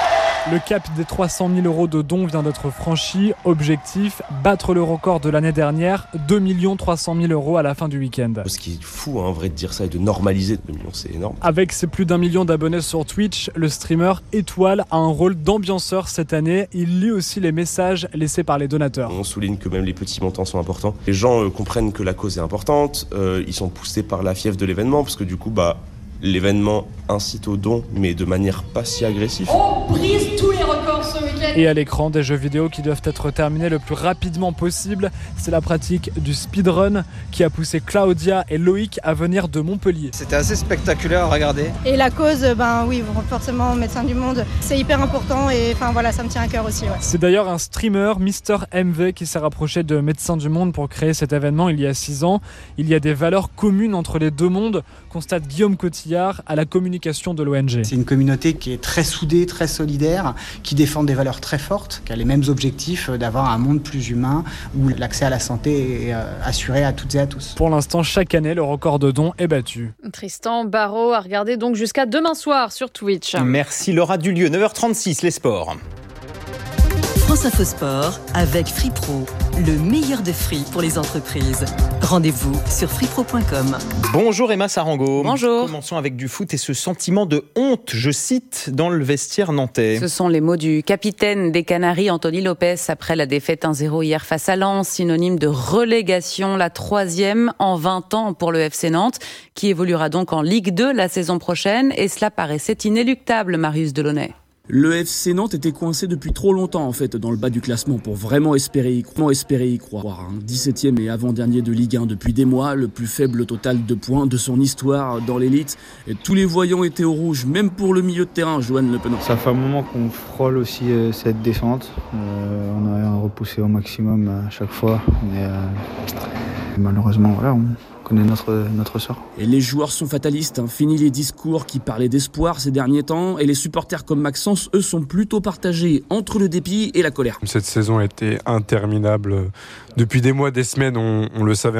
Le cap des 300 000 € de dons vient d'être franchi. Objectif, battre le record de l'année dernière, 2 300 000 € à la fin du week-end. Ce qui est fou, en vrai, de dire ça et de normaliser 2 millions, c'est énorme. Avec ses plus d'1 million d'abonnés sur Twitch, le streamer Étoile a un rôle d'ambianceur cette année. Il lit aussi les messages laissés par les donateurs. On souligne que même les petits montants sont importants. Les gens comprennent que la cause est importante, ils sont poussés par la fièvre de l'événement, parce que du coup, l'événement incite au don, mais de manière pas si agressive. On brise tous les records ce week-end. Et à l'écran, des jeux vidéo qui doivent être terminés le plus rapidement possible. C'est la pratique du speedrun qui a poussé Claudia et Loïc à venir de Montpellier. C'était assez spectaculaire à regarder. Et la cause, oui, forcément, Médecins du Monde, c'est hyper important et voilà, ça me tient à cœur aussi. Ouais. C'est d'ailleurs un streamer, Mister MV, qui s'est rapproché de Médecins du Monde pour créer cet événement il y a 6 ans. Il y a des valeurs communes entre les deux mondes, constate Guillaume Cotillard à la communication de l'ONG. C'est une communauté qui est très soudée, très solidaire, qui défend des valeurs très fortes, qui a les mêmes objectifs d'avoir un monde plus humain où l'accès à la santé est assuré à toutes et à tous. Pour l'instant, chaque année, le record de dons est battu. Tristan Barraud a regardé donc jusqu'à demain soir sur Twitch. Merci Laura Dulieu. 9h36, les sports. France Info Sport avec FreePro, le meilleur de free pour les entreprises. Rendez-vous sur freepro.com. Bonjour Emma Sarango. Bonjour. Commençons avec du foot et ce sentiment de honte, je cite, dans le vestiaire nantais. Ce sont les mots du capitaine des Canaries, Anthony Lopez, après la défaite 1-0 hier face à Lens, synonyme de relégation, la 3e en 20 ans pour le FC Nantes, qui évoluera donc en Ligue 2 la saison prochaine, et cela paraissait inéluctable, Marius Delaunay. Le FC Nantes était coincé depuis trop longtemps en fait dans le bas du classement pour vraiment espérer y croire. 17e et avant-dernier de Ligue 1 depuis des mois, le plus faible total de points de son histoire dans l'élite. Et tous les voyants étaient au rouge, même pour le milieu de terrain, Johan Le Penant. Ça fait un moment qu'on frôle aussi cette descente. On a repoussé au maximum à chaque fois. Mais malheureusement, voilà, on connaît notre sort. Et les joueurs sont fatalistes, fini les discours qui parlaient d'espoir ces derniers temps, et les supporters comme Maxence, eux, sont plutôt partagés entre le dépit et la colère. Cette saison a été interminable. Depuis des mois, des semaines, on le savait